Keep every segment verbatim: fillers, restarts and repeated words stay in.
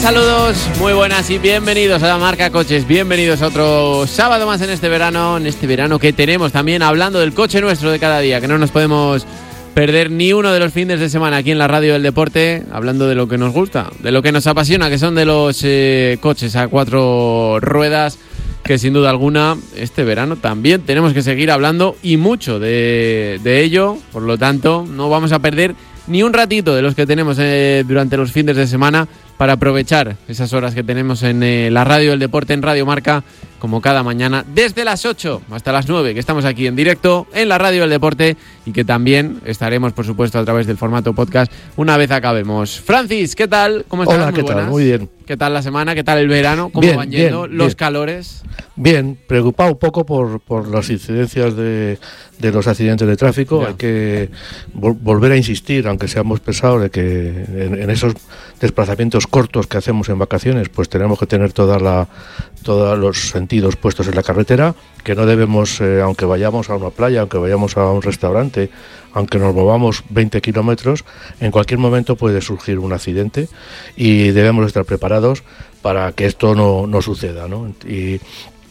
Saludos, muy buenas y bienvenidos a la Marca Coches, bienvenidos a otro sábado más en este verano, en este verano que tenemos también hablando del coche nuestro de cada día, que no nos podemos perder ni uno de los fines de semana aquí en la radio del deporte, hablando de lo que nos gusta, de lo que nos apasiona, que son de los eh, coches a cuatro ruedas, que sin duda alguna este verano también tenemos que seguir hablando y mucho de, de ello, por lo tanto no vamos a perder ni un ratito de los que tenemos eh, durante los fines de semana para aprovechar esas horas que tenemos en eh, la radio del deporte, en Radio Marca, como cada mañana, desde las ocho hasta las nueve, que estamos aquí en directo en la radio del deporte y que también estaremos, por supuesto, a través del formato podcast una vez acabemos. Francis, ¿qué tal? ¿Cómo estás? Hola, Muy ¿qué buenas. tal? Muy bien. ¿Qué tal la semana? ¿Qué tal el verano? ¿Cómo bien, van yendo bien, los bien. calores? Bien, preocupado un poco por, por las incidencias de, de los accidentes de tráfico. Ya. Hay que vol- volver a insistir, aunque seamos pesados, de que en, en esos desplazamientos cortos que hacemos en vacaciones, pues tenemos que tener toda la, todos los sentidos puestos en la carretera, que no debemos, eh, aunque vayamos a una playa, aunque vayamos a un restaurante, aunque nos movamos veinte kilómetros, en cualquier momento puede surgir un accidente y debemos estar preparados para que esto no, no suceda, ¿no? Y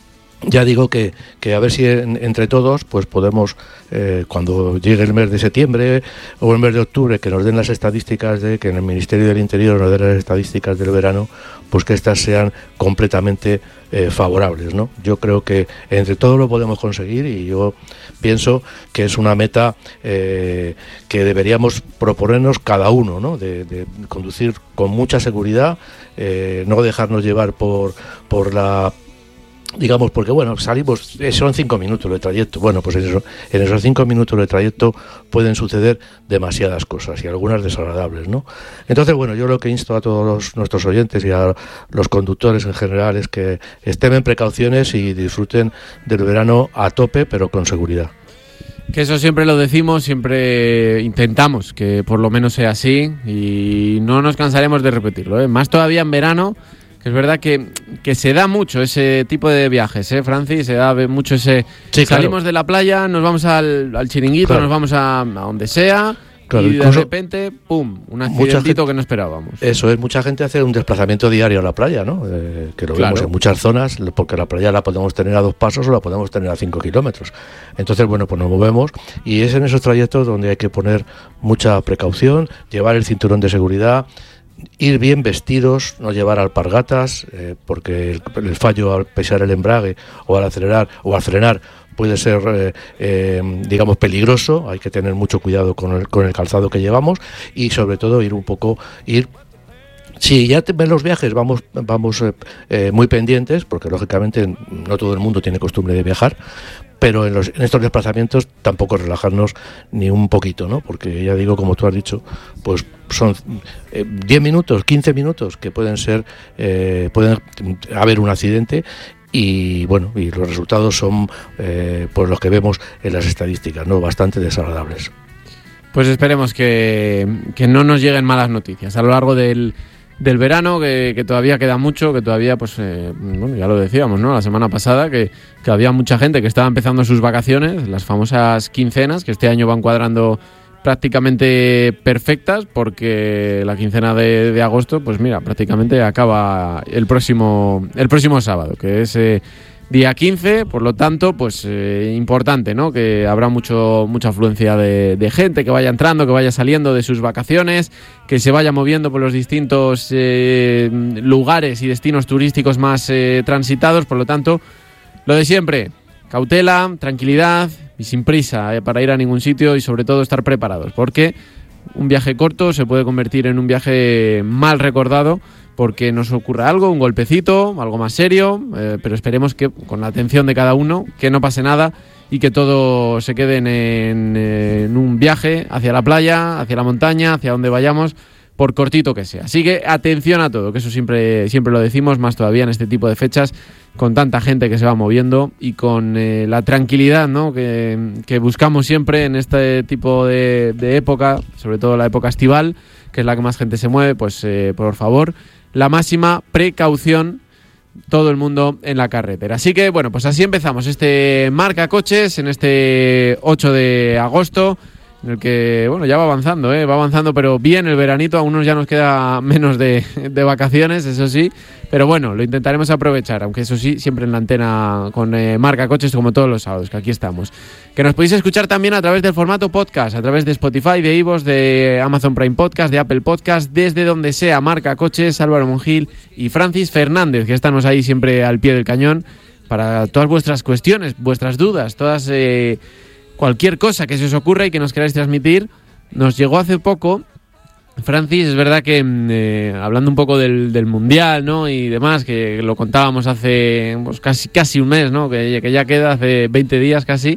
ya digo que, que a ver si en, entre todos pues podemos, eh, cuando llegue el mes de septiembre o el mes de octubre, que nos den las estadísticas, de que en el Ministerio del Interior nos den las estadísticas del verano, pues que estas sean completamente eh, favorables, ¿no? Yo creo que entre todos lo podemos conseguir y yo pienso que es una meta eh, que deberíamos proponernos cada uno, ¿no? De, de conducir con mucha seguridad, eh, no dejarnos llevar por, por la... digamos, porque bueno, salimos, son cinco minutos de trayecto, bueno, pues en, eso, en esos cinco minutos de trayecto pueden suceder demasiadas cosas y algunas desagradables, ¿no? Entonces, bueno, yo lo que insto a todos los, nuestros oyentes y a los conductores en general es que estén en precauciones y disfruten del verano a tope, pero con seguridad. Que eso siempre lo decimos, siempre intentamos que por lo menos sea así y no nos cansaremos de repetirlo, ¿eh? Más todavía en verano, que es verdad que, que se da mucho ese tipo de viajes, ¿eh, Francis? Se da mucho ese... Sí, salimos claro. de la playa, nos vamos al, al chiringuito, Claro. nos vamos a, a donde sea, Claro, y de incluso repente, ¡pum!, un mucha accidentito gente- que no esperábamos. Eso es, mucha gente hace un desplazamiento diario a la playa, ¿no? Eh, que lo Claro. vemos en muchas zonas, porque la playa la podemos tener a dos pasos o la podemos tener a cinco kilómetros. Entonces, bueno, pues nos movemos y es en esos trayectos donde hay que poner mucha precaución, llevar el cinturón de seguridad, ir bien vestidos, no llevar alpargatas, eh, porque el, el fallo al pisar el embrague o al acelerar o al frenar puede ser, eh, eh, digamos, peligroso. Hay que tener mucho cuidado con el, con el calzado que llevamos y sobre todo ir un poco, ir... Si ya te, en los viajes vamos, vamos eh, eh, muy pendientes, porque lógicamente no todo el mundo tiene costumbre de viajar, pero en, los, en estos desplazamientos tampoco relajarnos ni un poquito, ¿no? Porque ya digo, como tú has dicho, pues son eh, diez minutos, quince minutos que pueden ser, eh, pueden haber un accidente y bueno, y los resultados son eh, pues los que vemos en las estadísticas, ¿no? Bastante desagradables. Pues esperemos que, que no nos lleguen malas noticias a lo largo del, del verano, que, que todavía queda mucho, que todavía, pues, eh, bueno, ya lo decíamos, ¿no? La semana pasada, que, que había mucha gente que estaba empezando sus vacaciones, las famosas quincenas, que este año van cuadrando prácticamente perfectas, porque la quincena de, de agosto, pues mira, prácticamente acaba el próximo, el próximo sábado, que es... Eh, día quince, por lo tanto, pues eh, importante, ¿no? Que habrá mucho mucha afluencia de, de gente que vaya entrando, que vaya saliendo de sus vacaciones, que se vaya moviendo por los distintos eh, lugares y destinos turísticos más eh, transitados. Por lo tanto, lo de siempre, cautela, tranquilidad y sin prisa eh, para ir a ningún sitio y sobre todo estar preparados, porque un viaje corto se puede convertir en un viaje mal recordado porque nos ocurra algo, un golpecito, algo más serio, eh, pero esperemos que con la atención de cada uno, que no pase nada y que todo se quede en, en, en un viaje hacia la playa, hacia la montaña, hacia donde vayamos, por cortito que sea. Así que atención a todo, que eso siempre, siempre lo decimos, más todavía en este tipo de fechas, con tanta gente que se va moviendo y con eh, la tranquilidad, ¿no? que, que buscamos siempre en este tipo de, de época, sobre todo la época estival, que es la que más gente se mueve, pues eh, por favor, la máxima precaución, todo el mundo en la carretera. Así que bueno, pues así empezamos este Marca Coches en este ocho de agosto. en el que, bueno, ya va avanzando, ¿eh? Va avanzando, pero bien el veranito, a unos ya nos queda menos de, de vacaciones, eso sí, pero bueno, lo intentaremos aprovechar, aunque eso sí, siempre en la antena con eh, Marca Coches, como todos los sábados, que aquí estamos. Que nos podéis escuchar también a través del formato podcast, a través de Spotify, de iVoox, de Amazon Prime Podcast, de Apple Podcast, desde donde sea. Marca Coches, Álvaro Mongil y Francis Fernández, que estamos ahí siempre al pie del cañón para todas vuestras cuestiones, vuestras dudas, todas... Eh, cualquier cosa que se os ocurra y que nos queráis transmitir. Nos llegó hace poco, Francis, es verdad que eh, hablando un poco del, del Mundial, ¿no? Y demás, que lo contábamos hace pues, casi, casi un mes, ¿no? Que, que ya queda, hace veinte días casi.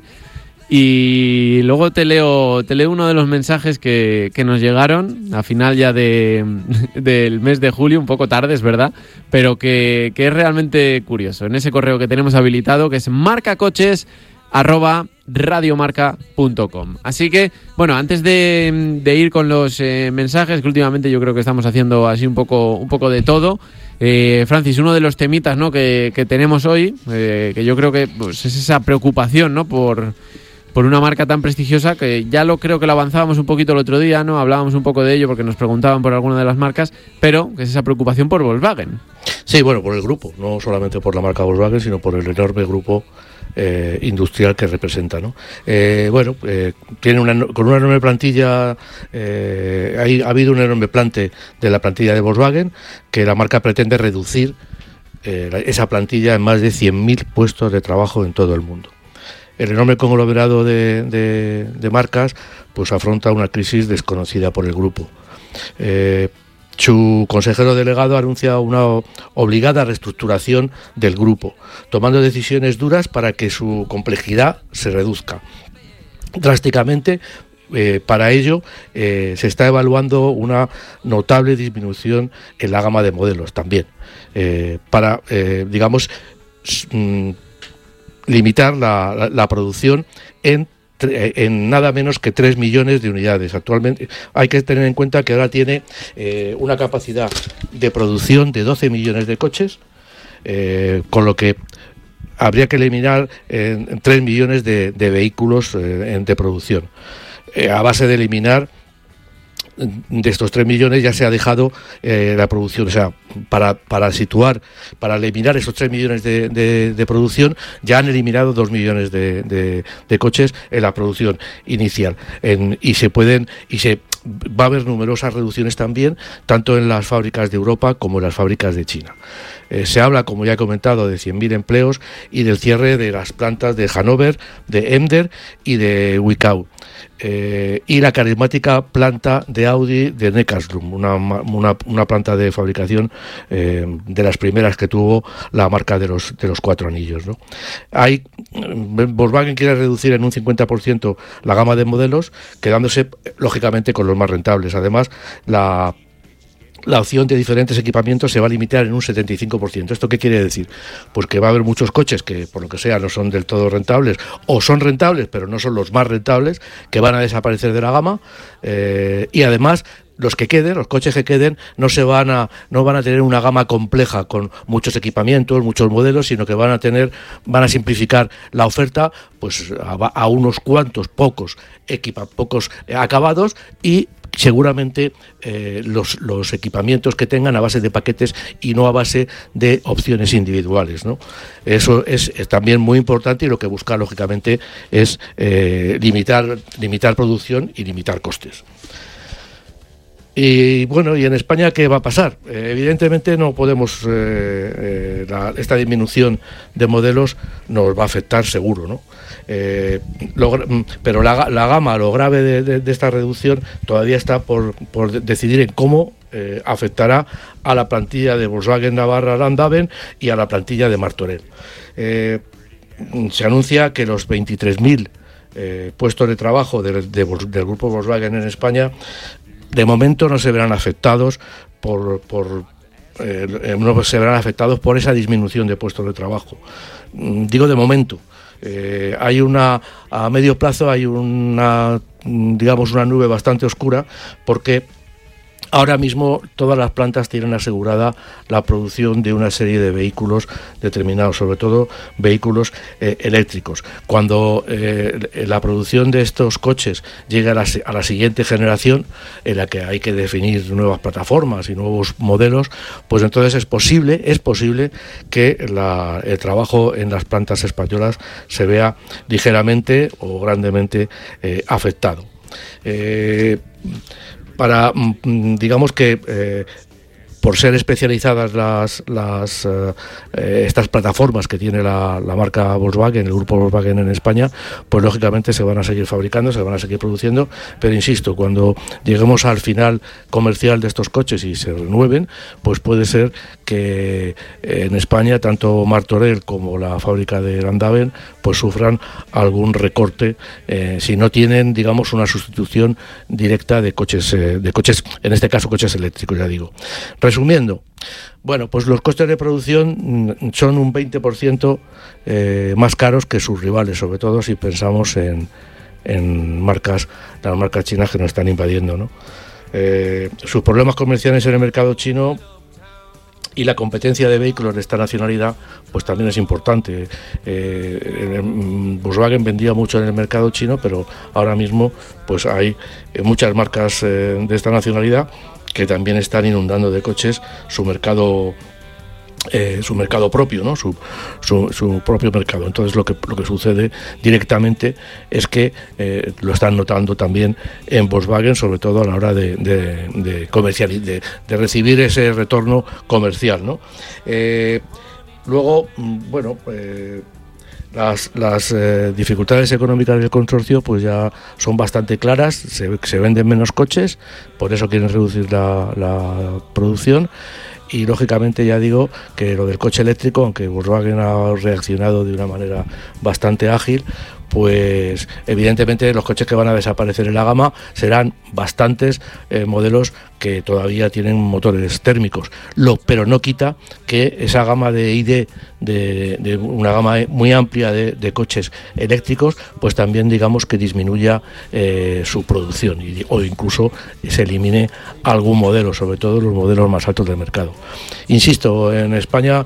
Y luego te leo, te leo uno de los mensajes que, que nos llegaron a final ya de, del mes de julio, un poco tarde, es verdad, pero que, que es realmente curioso. En ese correo que tenemos habilitado, que es marcacoches arroba radiomarca punto com. Así que, bueno, antes de, de ir con los eh, mensajes, que últimamente yo creo que estamos haciendo así un poco, un poco de todo, eh, Francis, uno de los temitas, ¿no? que, que tenemos hoy, eh, que yo creo que pues, es esa preocupación, ¿no? por, por una marca tan prestigiosa, que ya lo creo que lo avanzábamos un poquito el otro día, ¿no? Hablábamos un poco de ello porque nos preguntaban por alguna de las marcas, pero que es esa preocupación por Volkswagen. Sí, bueno, por el grupo, no solamente por la marca Volkswagen, sino por el enorme grupo Eh, industrial que representa, ¿no? Eh, bueno, eh, tiene una, con una enorme plantilla, eh, hay, ha habido un enorme plante de la plantilla de Volkswagen que la marca pretende reducir eh, esa plantilla en más de cien mil puestos de trabajo en todo el mundo. El enorme conglomerado de, de, de marcas pues afronta una crisis desconocida por el grupo. Eh, Su consejero delegado anuncia una obligada reestructuración del grupo, tomando decisiones duras para que su complejidad se reduzca drásticamente. Eh, para ello eh, se está evaluando una notable disminución en la gama de modelos también, eh, para, eh, digamos, mm, limitar la, la, la producción en en nada menos que tres millones de unidades. Actualmente hay que tener en cuenta que ahora tiene eh, una capacidad de producción de doce millones de coches, eh, con lo que habría que eliminar eh, tres millones de, de vehículos eh, de producción. Eh, a base de eliminar de estos tres millones ya se ha dejado eh, la producción, o sea, para, para situar, para eliminar esos tres millones de, de, de producción, ya han eliminado dos millones de, de, de coches en la producción inicial. En, y se pueden, y se va a haber numerosas reducciones también, tanto en las fábricas de Europa como en las fábricas de China. Eh, se habla, como ya he comentado, de cien mil empleos y del cierre de las plantas de Hannover, de Emder y de Wickau. Eh, y la carismática planta de Audi de Neckarsulm, una, una, una planta de fabricación eh, de las primeras que tuvo la marca de los, de los cuatro anillos, ¿no? Hay, Volkswagen quiere reducir en un cincuenta por ciento la gama de modelos, quedándose lógicamente con los más rentables. Además, la La opción de diferentes equipamientos se va a limitar en un setenta y cinco por ciento. ¿Esto qué quiere decir? Pues que va a haber muchos coches que, por lo que sea, no son del todo rentables, o son rentables, pero no son los más rentables, que van a desaparecer de la gama, eh, y además los que queden, los coches que queden, no se van a, no van a tener una gama compleja con muchos equipamientos, muchos modelos, sino que van a tener, van a simplificar la oferta, pues a, a unos cuantos pocos equipa, pocos acabados, y seguramente eh, los, los equipamientos que tengan a base de paquetes y no a base de opciones individuales, ¿no? Eso es, es también muy importante, y lo que busca lógicamente es eh, limitar, limitar producción y limitar costes. Y bueno, ¿y en España qué va a pasar? Eh, evidentemente no podemos, eh, eh, la, esta disminución de modelos nos va a afectar seguro, ¿no? Eh, lo, pero la, la gama, lo grave de, de, de esta reducción todavía está por, por decidir en cómo eh, afectará a la plantilla de Volkswagen Navarra Landhaven y a la plantilla de Martorell. Eh, se anuncia que los veintitrés mil eh, puestos de trabajo de, de, del grupo Volkswagen en España de momento no se verán afectados por, por eh, no se verán afectados por esa disminución de puestos de trabajo. Digo de momento. Eh, hay una, a medio plazo hay una, digamos, una nube bastante oscura, porque Ahora mismo todas las plantas tienen asegurada la producción de una serie de vehículos determinados, sobre todo vehículos eh, eléctricos. Cuando eh, la producción de estos coches llegue a la, a la siguiente generación, en la que hay que definir nuevas plataformas y nuevos modelos, pues entonces es posible, es posible que la, el trabajo en las plantas españolas se vea ligeramente o grandemente eh, afectado. Eh, para, digamos que eh, por ser especializadas las, las eh, estas plataformas que tiene la, la marca Volkswagen, el grupo Volkswagen en España, pues lógicamente se van a seguir fabricando, se van a seguir produciendo, pero insisto, cuando lleguemos al final comercial de estos coches y se renueven, pues puede ser que en España tanto Martorell como la fábrica de Landaven pues sufran algún recorte eh, si no tienen, digamos, una sustitución directa de coches, eh, de coches, en este caso coches eléctricos, ya digo. Resumiendo, bueno, pues los costes de producción son un veinte por ciento eh, más caros que sus rivales, sobre todo si pensamos en, en marcas, las marcas chinas que nos están invadiendo, ¿no? Eh, sus problemas comerciales en el mercado chino y la competencia de vehículos de esta nacionalidad pues también es importante. Eh, Volkswagen vendía mucho en el mercado chino, pero ahora mismo pues hay muchas marcas eh, de esta nacionalidad que también están inundando de coches su mercado eh, su mercado propio, ¿no? Su, su, su propio mercado. Entonces lo que lo que sucede directamente es que eh, lo están notando también en Volkswagen, sobre todo a la hora de, de, de comercial de, de recibir ese retorno comercial, ¿no? Eh, luego, bueno, eh, Las, las eh, dificultades económicas del consorcio pues ya son bastante claras, se, se venden menos coches, por eso quieren reducir la, la producción y lógicamente ya digo que lo del coche eléctrico, aunque Volkswagen ha reaccionado de una manera bastante ágil, pues evidentemente los coches que van a desaparecer en la gama serán bastantes eh, modelos que todavía tienen motores térmicos, lo, pero no quita que esa gama de I D, de, de una gama muy amplia de, de coches eléctricos, pues también digamos que disminuya eh, su producción y, o incluso se elimine algún modelo, sobre todo los modelos más altos del mercado. Insisto, en España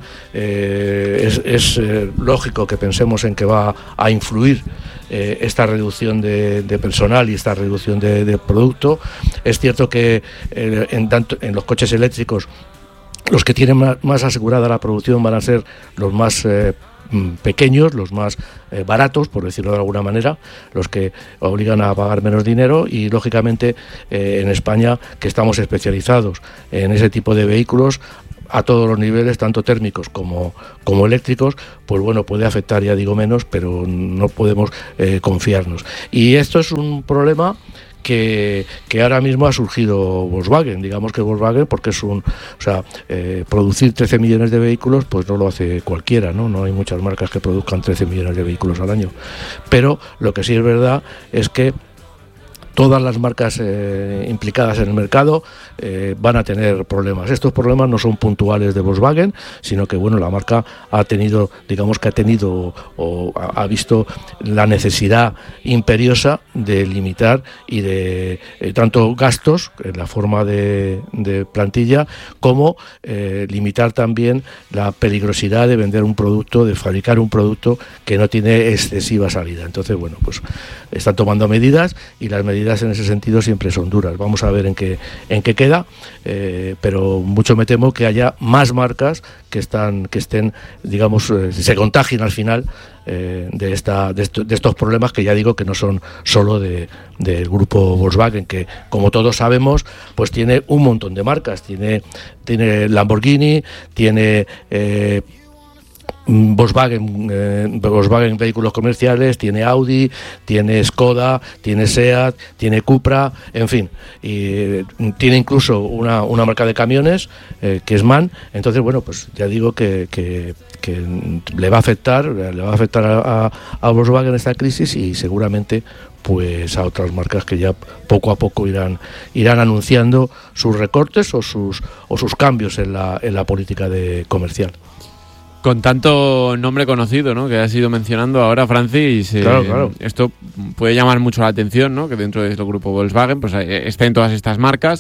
eh, es, es eh, lógico que pensemos en que va a influir Eh, esta reducción de, de personal y esta reducción de, de producto. Es cierto que eh, en, tanto, en los coches eléctricos los que tienen más, más asegurada la producción van a ser los más eh, pequeños, los más eh, baratos, por decirlo de alguna manera, los que obligan a pagar menos dinero y lógicamente eh, en España, que estamos especializados en ese tipo de vehículos a todos los niveles, tanto térmicos como, como eléctricos, pues bueno, puede afectar, ya digo, menos, pero no podemos eh, confiarnos. Y esto es un problema que, que ahora mismo ha surgido Volkswagen, digamos que Volkswagen, porque es un, o sea, eh, producir trece millones de vehículos, pues no lo hace cualquiera, ¿no? No hay muchas marcas que produzcan trece millones de vehículos al año. Pero lo que sí es verdad es que todas las marcas eh, implicadas en el mercado eh, van a tener problemas. Estos problemas no son puntuales de Volkswagen, sino que bueno, la marca ha tenido, digamos que ha tenido o ha, ha visto la necesidad imperiosa de limitar y de eh, tanto gastos en la forma de, de plantilla como eh, limitar también la peligrosidad de vender un producto, de fabricar un producto que no tiene excesiva salida. Entonces, bueno, pues están tomando medidas y las medidas en ese sentido siempre son duras. Vamos a ver en qué en qué queda, eh, pero mucho me temo que haya más marcas que están que estén, digamos, eh, se contagien al final eh, de esta de, esto, de estos problemas que ya digo que no son solo de del grupo Volkswagen, que como todos sabemos, pues tiene un montón de marcas, tiene tiene Lamborghini, tiene eh, Volkswagen, eh, Volkswagen vehículos comerciales, tiene Audi, tiene Skoda, tiene Seat, tiene Cupra, en fin, y eh, tiene incluso una, una marca de camiones eh, que es MAN. Entonces, bueno, pues ya digo que, que, que le va a afectar, le va a afectar a, a, a Volkswagen esta crisis y seguramente pues a otras marcas que ya poco a poco irán irán anunciando sus recortes o sus o sus cambios en la en la política de comercial. Con tanto nombre conocido, ¿no?, que has ido mencionando ahora, Francis, eh, claro, claro. Esto puede llamar mucho la atención, ¿no?, que dentro del grupo Volkswagen pues estén todas estas marcas,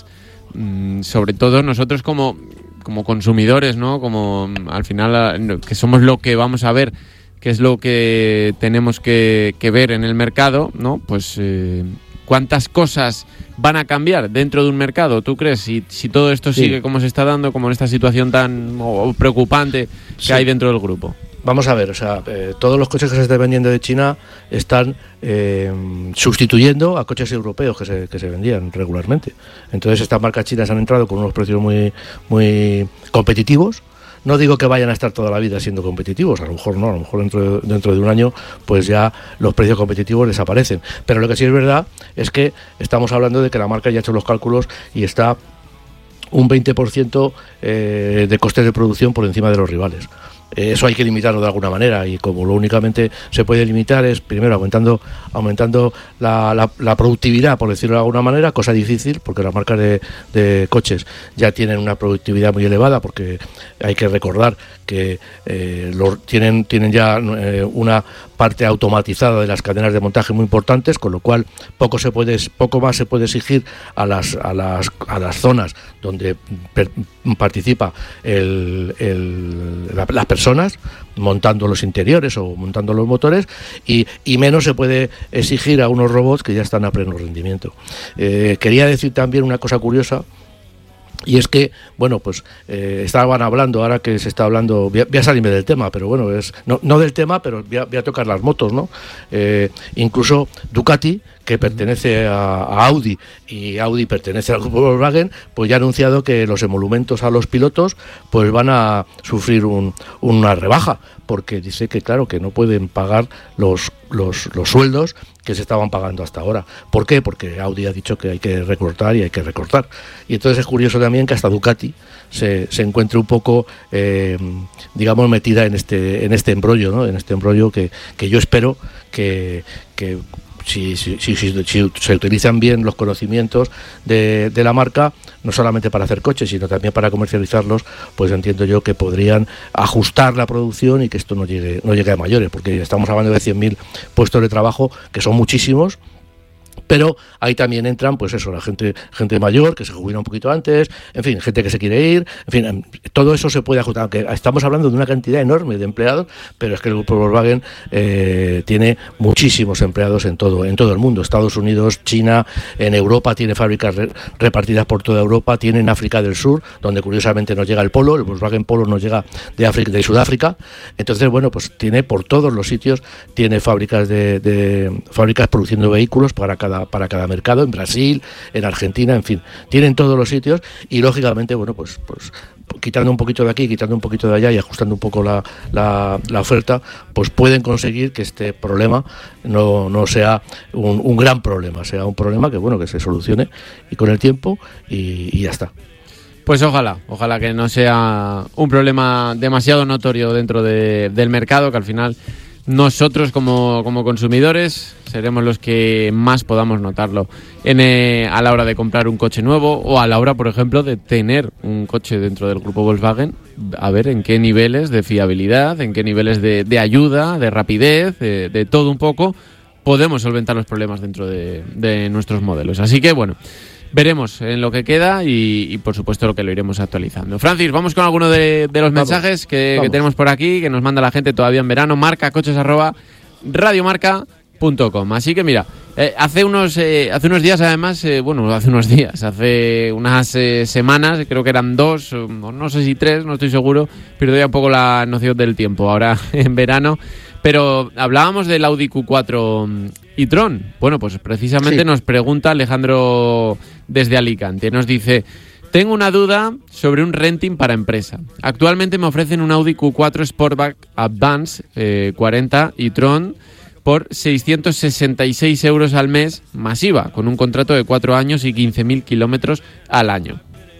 mmm, sobre todo nosotros como, como consumidores, ¿no? Como al final que somos lo que vamos a ver, que es lo que tenemos que, que ver en el mercado, ¿no? Pues eh, ¿cuántas cosas van a cambiar dentro de un mercado? ¿Tú crees? Si, si todo esto sí. sigue como se está dando, como en esta situación tan o, preocupante que sí. hay dentro del grupo. Vamos a ver, o sea, eh, todos los coches que se están vendiendo de China están eh, sustituyendo a coches europeos que se, que se vendían regularmente. Entonces estas marcas chinas han entrado con unos precios muy, muy competitivos. No digo que vayan a estar toda la vida siendo competitivos, a lo mejor no, a lo mejor dentro de, dentro de un año pues ya los precios competitivos desaparecen. Pero lo que sí es verdad es que estamos hablando de que la marca ya ha hecho los cálculos y está un veinte por ciento eh, de costes de producción por encima de los rivales. Eso hay que limitarlo de alguna manera, y como lo únicamente se puede limitar es primero aumentando aumentando la, la, la productividad, por decirlo de alguna manera, cosa difícil porque las marcas de, de coches ya tienen una productividad muy elevada, porque hay que recordar que eh, los, tienen, tienen ya eh, una parte automatizada de las cadenas de montaje muy importantes, con lo cual poco se puede poco más se puede exigir a las a las a las zonas donde per, participa el, el, la, las personas montando los interiores o montando los motores, y, y menos se puede exigir a unos robots que ya están a pleno rendimiento. Eh, quería decir también una cosa curiosa, y es que, bueno, pues eh, estaban hablando, ahora que se está hablando, voy a, voy a salirme del tema, pero bueno, es no, no del tema, pero voy a, voy a tocar las motos, ¿no? Eh, incluso Ducati, que pertenece a, a Audi, y Audi pertenece al grupo Volkswagen, pues ya ha anunciado que los emolumentos a los pilotos pues van a sufrir un, una rebaja, porque dice que claro, que no pueden pagar los, los, los sueldos que se estaban pagando hasta ahora. ¿Por qué? Porque Audi ha dicho que hay que recortar y hay que recortar. Y entonces es curioso también que hasta Ducati se, se encuentre un poco, eh, digamos, metida en este en este embrollo, ¿no? En este embrollo que, que yo espero que... que Si, si, si, si, si se utilizan bien los conocimientos de, de la marca, no solamente para hacer coches, sino también para comercializarlos, pues entiendo yo que podrían ajustar la producción y que esto no llegue, no llegue a mayores, porque estamos hablando de cien mil puestos de trabajo, que son muchísimos. Pero ahí también entran, pues eso, la gente gente mayor, que se jubila un poquito antes, en fin, gente que se quiere ir, en fin, todo eso se puede ajustar, aunque estamos hablando de una cantidad enorme de empleados, pero es que el grupo Volkswagen eh, tiene muchísimos empleados en todo en todo el mundo, Estados Unidos, China, en Europa tiene fábricas re, repartidas por toda Europa, tiene en África del Sur, donde curiosamente nos llega el Polo, el Volkswagen Polo nos llega de África, de Sudáfrica, entonces bueno, pues tiene por todos los sitios, tiene fábricas de, de fábricas produciendo vehículos para cada para cada mercado, en Brasil, en Argentina, en fin, tienen todos los sitios, y lógicamente, bueno, pues, pues quitando un poquito de aquí, quitando un poquito de allá y ajustando un poco la, la, la oferta, pues pueden conseguir que este problema no, no sea un, un gran problema, sea un problema que, bueno, que se solucione y con el tiempo y, y ya está. Pues ojalá, ojalá que no sea un problema demasiado notorio dentro de, del mercado, que al final nosotros como, como consumidores seremos los que más podamos notarlo en, eh, a la hora de comprar un coche nuevo, o a la hora, por ejemplo, de tener un coche dentro del grupo Volkswagen, a ver en qué niveles de fiabilidad, en qué niveles de, de ayuda, de rapidez, de, de todo un poco, podemos solventar los problemas dentro de, de nuestros modelos. Así que, bueno, veremos en lo que queda y, y por supuesto lo que lo iremos actualizando. Francis, vamos con alguno de, de los vamos, mensajes que, que tenemos por aquí, que nos manda la gente todavía en verano. Marca coches arroba radiomarca punto com. Así que mira, eh, hace unos eh, hace unos días además, eh, bueno, hace unos días, hace unas eh, semanas, creo que eran dos, o no sé si tres, no estoy seguro, pierdo ya un poco la noción del tiempo ahora en verano. Pero hablábamos del Audi Q cuatro e-tron. Bueno, pues precisamente sí. Nos pregunta Alejandro desde Alicante. Nos dice: tengo una duda sobre un renting para empresa. Actualmente me ofrecen un Audi Q cuatro Sportback Advance eh, cuarenta e-tron por seiscientos sesenta y seis euros al mes masiva, con un contrato de cuatro años y quince mil kilómetros al año.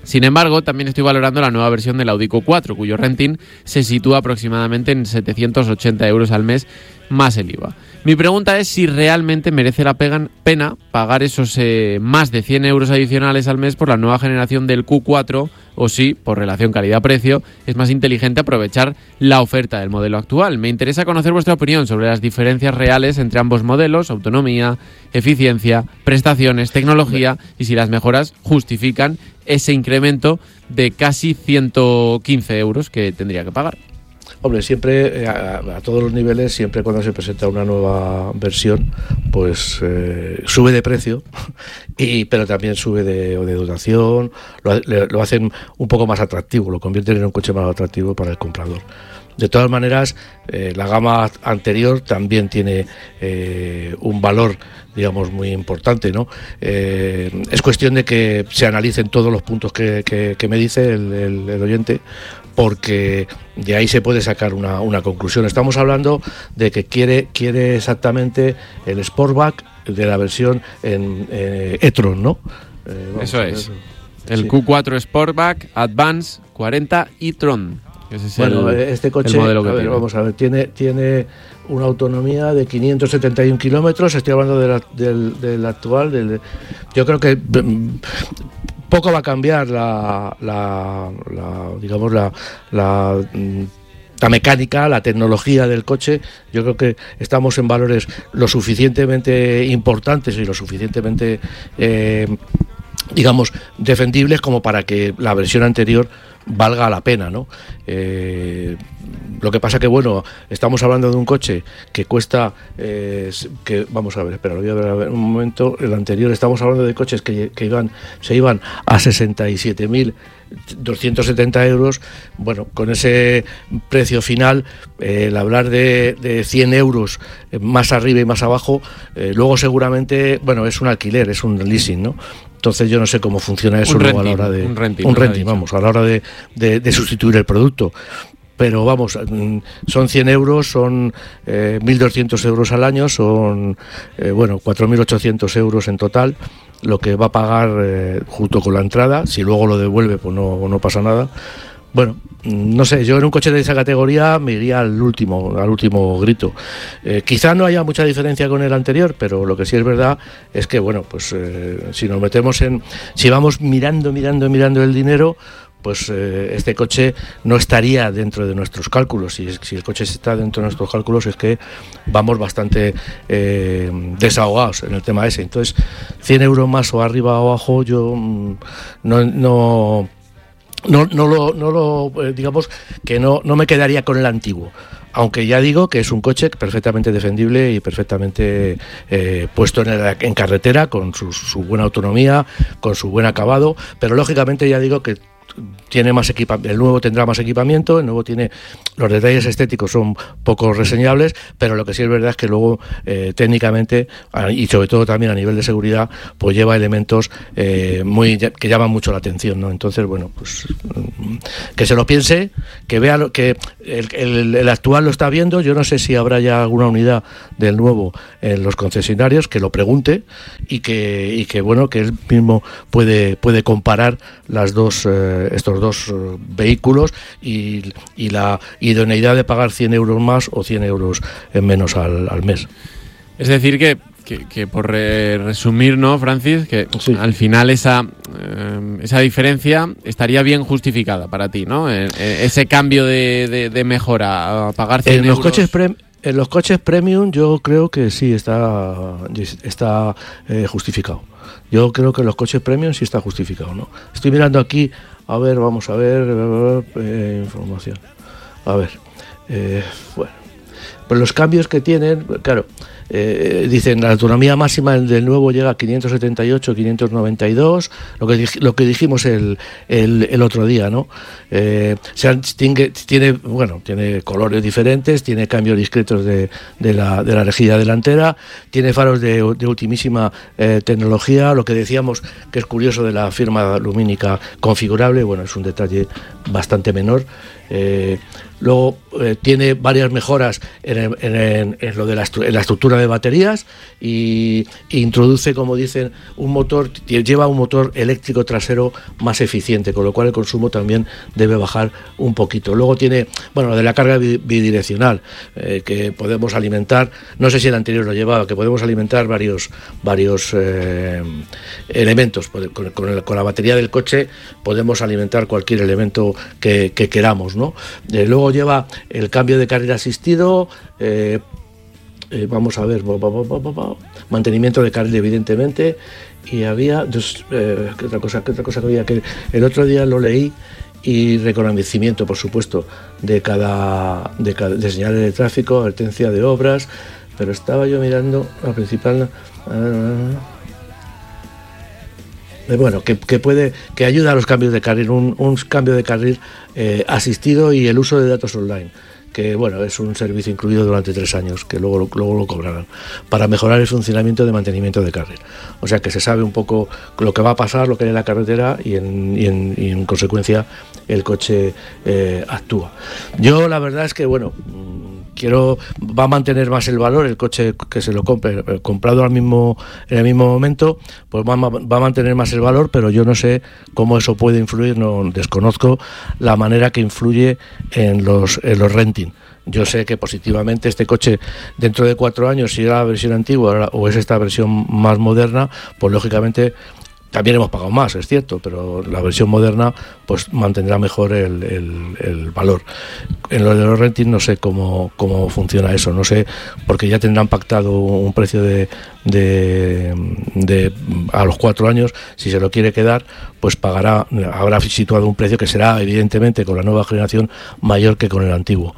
Sin embargo, también estoy valorando la nueva versión del Audi Q cuatro, cuyo renting se sitúa aproximadamente en setecientos ochenta euros al mes más el I V A. Mi pregunta es si realmente merece la pena pagar esos eh, más de cien euros adicionales al mes por la nueva generación del Q cuatro, o si, por relación calidad-precio, es más inteligente aprovechar la oferta del modelo actual. Me interesa conocer vuestra opinión sobre las diferencias reales entre ambos modelos, autonomía, eficiencia, prestaciones, tecnología, y si las mejoras justifican ese incremento de casi ciento quince euros que tendría que pagar. Hombre, siempre, a, a todos los niveles, siempre cuando se presenta una nueva versión, pues eh, sube de precio, y pero también sube de, de dotación, lo, lo hacen un poco más atractivo, lo convierten en un coche más atractivo para el comprador. De todas maneras, eh, la gama anterior también tiene eh, un valor, digamos, muy importante, ¿no? Eh, es cuestión de que se analicen todos los puntos que, que, que me dice el, el, el oyente, porque de ahí se puede sacar una, una conclusión. Estamos hablando de que quiere, quiere exactamente el Sportback de la versión en eh, e-tron, ¿no? Eh, Eso es. El sí. Q cuatro Sportback Advance cuarenta e-tron. Ese es bueno, el, este coche, el modelo que a ver, tiene. Vamos a ver, tiene, tiene una autonomía de quinientos setenta y un kilómetros. Estoy hablando de la, del, del actual. Del, yo creo que poco va a cambiar la, la, la digamos, la, la, la mecánica, la tecnología del coche. Yo creo que estamos en valores lo suficientemente importantes y lo suficientemente, eh, digamos, defendibles como para que la versión anterior valga la pena, ¿no? Eh, lo que pasa que, bueno, estamos hablando de un coche que cuesta, eh, que vamos a ver, espera, lo voy a ver, a ver un momento, el anterior, estamos hablando de coches que, que iban, se iban a sesenta y siete mil doscientos setenta euros. Bueno, con ese precio final, eh, el hablar de, de cien euros más arriba y más abajo, eh, luego seguramente, bueno, es un alquiler, es un leasing, ¿no? Entonces yo no sé cómo funciona eso luego a la hora de un renting, un renting vamos, a la hora de, de, de sustituir el producto. Pero vamos, son cien euros, son eh, mil doscientos euros al año, son eh, bueno, cuatro mil ochocientos euros en total, lo que va a pagar eh, junto con la entrada. Si luego lo devuelve, pues no, no pasa nada. Bueno, no sé, yo en un coche de esa categoría me iría al último, al último grito. Eh, quizá no haya mucha diferencia con el anterior, pero lo que sí es verdad es que, bueno, pues eh, si nos metemos en, si vamos mirando, mirando, mirando el dinero, pues eh, este coche no estaría dentro de nuestros cálculos. Si, si el coche está dentro de nuestros cálculos, es que vamos bastante eh, desahogados en el tema ese. Entonces, cien euros más o arriba o abajo, yo mm, no... no No, no lo, no lo eh, digamos que no, no me quedaría con el antiguo, aunque ya digo que es un coche perfectamente defendible y perfectamente eh, puesto en, el, en carretera, con su, su buena autonomía, con su buen acabado, pero lógicamente ya digo que tiene más equipamiento, el nuevo tendrá más equipamiento, el nuevo tiene, los detalles estéticos son poco reseñables, pero lo que sí es verdad es que luego eh, técnicamente y sobre todo también a nivel de seguridad, pues lleva elementos eh, muy que llaman mucho la atención, ¿no? Entonces, bueno, pues que se lo piense, que vea lo, que el, el, el actual lo está viendo. Yo no sé si habrá ya alguna unidad del nuevo en los concesionarios, que lo pregunte y que y que bueno, que él mismo puede puede comparar las dos eh, estos dos uh, vehículos y, y la idoneidad de pagar cien euros más o cien euros en menos al, al mes. Es decir que, que, que por re- resumir, ¿no, Francis? Que sí. Al final esa, eh, esa diferencia estaría bien justificada para ti, ¿no? Eh, eh, ese cambio de, de, de mejora a pagar cien en euros. Los coches pre- en los coches premium yo creo que sí está, está eh, justificado. Yo creo que en los coches premium sí está justificado, ¿no? Estoy mirando aquí. A ver, vamos a ver, eh, información. A ver, eh, bueno, pues los cambios que tienen, claro, eh, dicen la autonomía máxima del nuevo llega a quinientos setenta y ocho, quinientos noventa y dos, lo que lo que dijimos el, el, el otro día, ¿no? Eh, se tiene, tiene, bueno, tiene colores diferentes, tiene cambios discretos de, de la de la rejilla delantera, tiene faros de, de ultimísima eh, tecnología, lo que decíamos que es curioso de la firma lumínica configurable, bueno, es un detalle bastante menor. Eh, luego eh, tiene varias mejoras en, el, en, en, en lo de la, estru- en la estructura nueve baterías y, e introduce, como dicen, un motor, lleva un motor eléctrico trasero más eficiente, con lo cual el consumo también debe bajar un poquito. Luego tiene, bueno, lo de la carga bidireccional, eh, que podemos alimentar, no sé si el anterior lo llevaba, que podemos alimentar varios varios eh, elementos. Con, con, el, con la batería del coche podemos alimentar cualquier elemento que, que queramos, ¿no? Eh, luego lleva el cambio de carril asistido, eh, eh, vamos a ver, bo, bo, bo, bo, bo, mantenimiento de carril, evidentemente, y había dos, eh, ¿qué otra cosa, qué otra cosa que había? Que el otro día lo leí, y reconocimiento, por supuesto, de cada de, cada, de señales de tráfico, advertencia de obras, pero estaba yo mirando la principal, eh, bueno, que, que puede, que ayuda a los cambios de carril, un, un cambio de carril eh, asistido, y el uso de datos online, que bueno, es un servicio incluido durante tres años, que luego, luego lo cobrarán, para mejorar el funcionamiento de mantenimiento de carril. O sea que se sabe un poco lo que va a pasar, lo que hay en la carretera, y en, y en, y en consecuencia el coche eh, actúa. Yo la verdad es que bueno, quiero, va a mantener más el valor el coche que se lo compre, comprado al mismo, en el mismo momento, pues va, va a mantener más el valor, pero yo no sé cómo eso puede influir, no desconozco la manera que influye en los, en los renting. Yo sé que positivamente este coche, dentro de cuatro años, si era la versión antigua o es esta versión más moderna, pues lógicamente también hemos pagado más, es cierto, pero la versión moderna pues mantendrá mejor el, el, el valor. En lo de los renting no sé cómo, cómo funciona eso, no sé, porque ya tendrán pactado un precio de, de, de a los cuatro años. Si se lo quiere quedar, pues pagará, habrá situado un precio que será evidentemente con la nueva generación mayor que con el antiguo.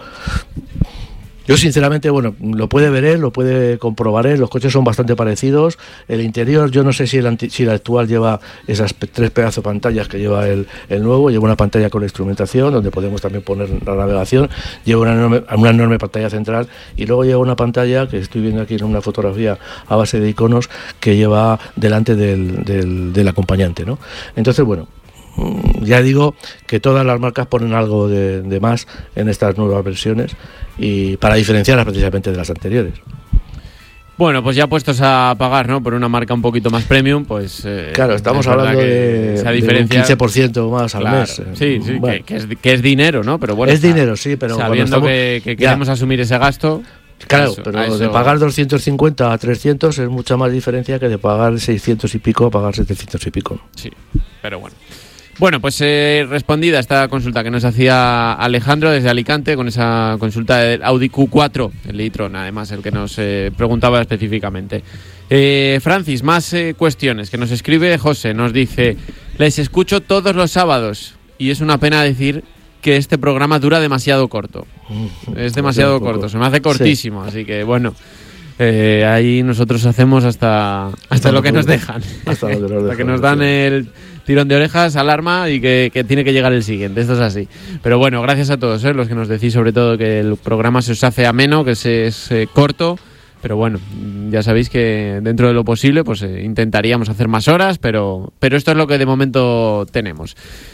Yo sinceramente, bueno, lo puede ver él, lo puede comprobar él, los coches son bastante parecidos. El interior, yo no sé si el, anti, si el actual lleva esas pe- tres pedazos de pantallas que lleva el, el nuevo, lleva una pantalla con instrumentación, donde podemos también poner la navegación, lleva una enorme, una enorme pantalla central, y luego lleva una pantalla, que estoy viendo aquí en una fotografía a base de iconos, que lleva delante del, del, del acompañante, ¿no? Entonces, bueno, ya digo que todas las marcas ponen algo de, de más en estas nuevas versiones, y para diferenciarlas precisamente de las anteriores. Bueno, pues ya puestos a pagar, ¿no?, por una marca un poquito más premium, pues... Eh, claro, estamos hablando de, esa diferencia, de un quince por ciento más al claro, mes. Sí, sí, bueno. que, que, es, que es dinero, ¿no? Pero bueno, es dinero, sí, pero... Sabiendo estamos, que, que queremos ya. asumir ese gasto... Claro, eso, pero eso... de pagar doscientos cincuenta a trescientos es mucha más diferencia que de pagar seiscientos y pico a pagar setecientos y pico. Sí, pero bueno... Bueno, pues eh, respondida esta consulta que nos hacía Alejandro desde Alicante, con esa consulta del Audi Q cuatro, el e-tron, además, el que nos eh, preguntaba específicamente. Eh, Francis, más eh, cuestiones que nos escribe José, nos dice: les escucho todos los sábados y es una pena decir que este programa dura demasiado corto. Mm, es demasiado corto, se me hace cortísimo, sí. Así que bueno... Eh, ahí nosotros hacemos hasta hasta, hasta lo que nos dejan, hasta, lo que nos, dejan, hasta que nos dan sí. el tirón de orejas, alarma, y que, que tiene que llegar el siguiente. Esto es así. Pero bueno, gracias a todos, ¿eh? Los que nos decís sobre todo que el programa se os hace ameno, que se, es eh, corto. Pero bueno, ya sabéis que dentro de lo posible pues eh, intentaríamos hacer más horas, pero, pero esto es lo que de momento tenemos.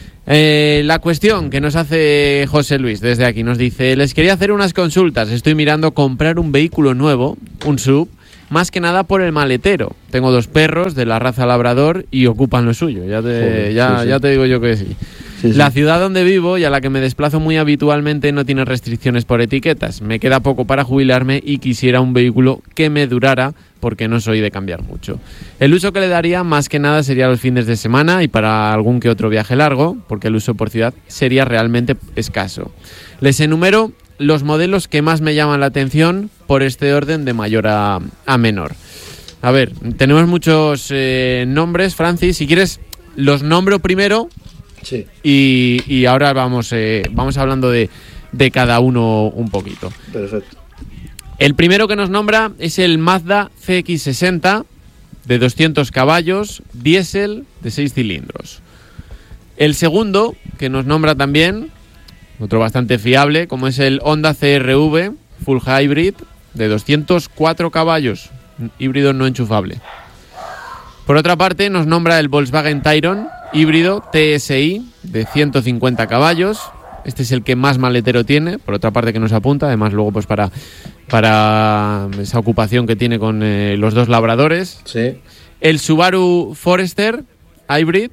Eh, la cuestión que nos hace José Luis desde aquí nos dice: les quería hacer unas consultas, estoy mirando comprar un vehículo nuevo, un sub, más que nada por el maletero. Tengo dos perros de la raza labrador y ocupan lo suyo, ya te, Joder, ya, sí, sí. ya te digo yo que sí. Sí, sí. La ciudad donde vivo y a la que me desplazo muy habitualmente no tiene restricciones por etiquetas. Me queda poco para jubilarme y quisiera un vehículo que me durara, porque no soy de cambiar mucho. El uso que le daría más que nada sería los fines de semana y para algún que otro viaje largo, porque el uso por ciudad sería realmente escaso. Les enumero los modelos que más me llaman la atención por este orden de mayor a, a menor. A ver, tenemos muchos eh, nombres, Francis. Si quieres, los nombro primero. Sí. Y, y ahora vamos, eh, vamos hablando de, de cada uno un poquito. Perfecto. El primero que nos nombra es el Mazda C X sesenta de doscientos caballos, diésel de seis cilindros. El segundo que nos nombra también, otro bastante fiable, como es el Honda C R V Full Hybrid de doscientos cuatro caballos, híbrido no enchufable. Por otra parte, nos nombra el Volkswagen Tayron híbrido T S I de ciento cincuenta caballos. Este es el que más maletero tiene, por otra parte que nos apunta, además luego pues para, para esa ocupación que tiene con eh, los dos labradores. Sí. El Subaru Forester Hybrid.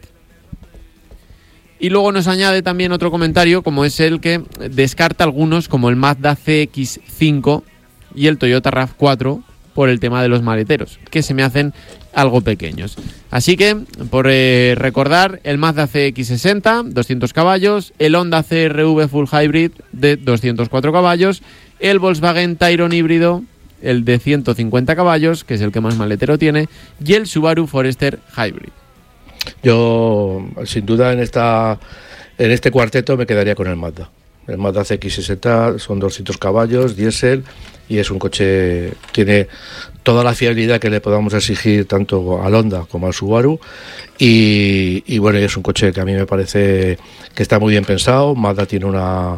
Y luego nos añade también otro comentario, como es el que descarta algunos, como el Mazda C X cinco y el Toyota RAV cuatro, por el tema de los maleteros, que se me hacen algo pequeños. Así que, por eh, recordar, el Mazda C X sesenta, doscientos caballos, el Honda C R V Full Hybrid de doscientos cuatro caballos, el Volkswagen Tayron híbrido, el de ciento cincuenta caballos, que es el que más maletero tiene, y el Subaru Forester Hybrid. Yo, sin duda, en esta en este cuarteto me quedaría con el Mazda. El Mazda C X sesenta son doscientos caballos, diésel, y es un coche, tiene toda la fiabilidad que le podamos exigir tanto al Honda como al Subaru, y, y bueno, es un coche que a mí me parece que está muy bien pensado. Mazda tiene una,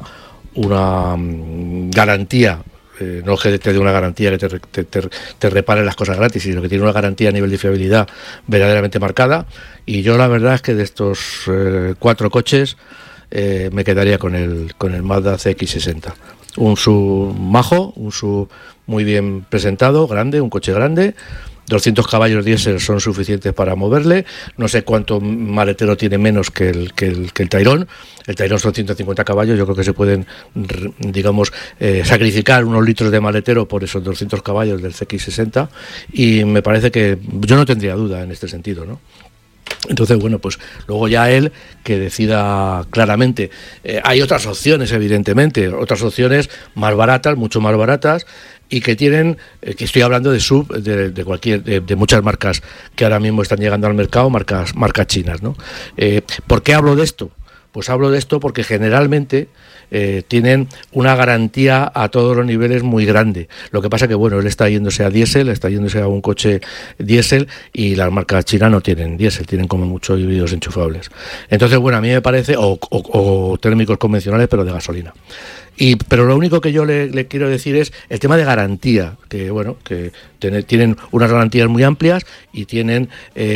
una um, garantía, eh, no que te dé una garantía que te, te, te, te repare las cosas gratis, sino que tiene una garantía a nivel de fiabilidad verdaderamente marcada, y yo la verdad es que de estos eh, cuatro coches eh, me quedaría con el, con el Mazda C X sesenta. Un sub majo, un sub muy bien presentado, grande, un coche grande, doscientos caballos diésel son suficientes para moverle. No sé cuánto maletero tiene menos que el, que el, que el Tayron. El Tayron son ciento cincuenta caballos, yo creo que se pueden, digamos, eh, sacrificar unos litros de maletero por esos doscientos caballos del C X sesenta, y me parece que yo no tendría duda en este sentido, ¿no? Entonces, bueno, pues luego ya él que decida claramente. Eh, hay otras opciones, evidentemente, otras opciones más baratas, mucho más baratas, y que tienen, eh, que estoy hablando de sub, de, de cualquier, de, de muchas marcas que ahora mismo están llegando al mercado, marcas, marcas chinas, ¿no? Eh, ¿Por qué hablo de esto? Pues hablo de esto porque generalmente eh, tienen una garantía a todos los niveles muy grande. Lo que pasa que, bueno, él está yéndose a diésel, está yéndose a un coche diésel, y las marcas chinas no tienen diésel, tienen como mucho híbridos enchufables. Entonces, bueno, a mí me parece, o, o, o térmicos convencionales, pero de gasolina. Y, pero lo único que yo le, le quiero decir es el tema de garantía, que bueno, que ten, tienen unas garantías muy amplias y tienen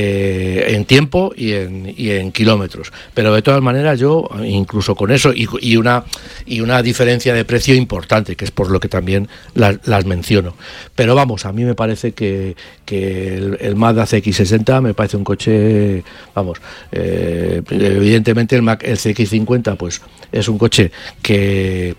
eh, en tiempo y en, y en kilómetros. Pero de todas maneras yo, incluso con eso, y, y una y una diferencia de precio importante, que es por lo que también las, las menciono. Pero vamos, a mí me parece que, que el, el Mazda C X sesenta me parece un coche, vamos, eh, evidentemente el, Mac, el C X cincuenta pues es un coche que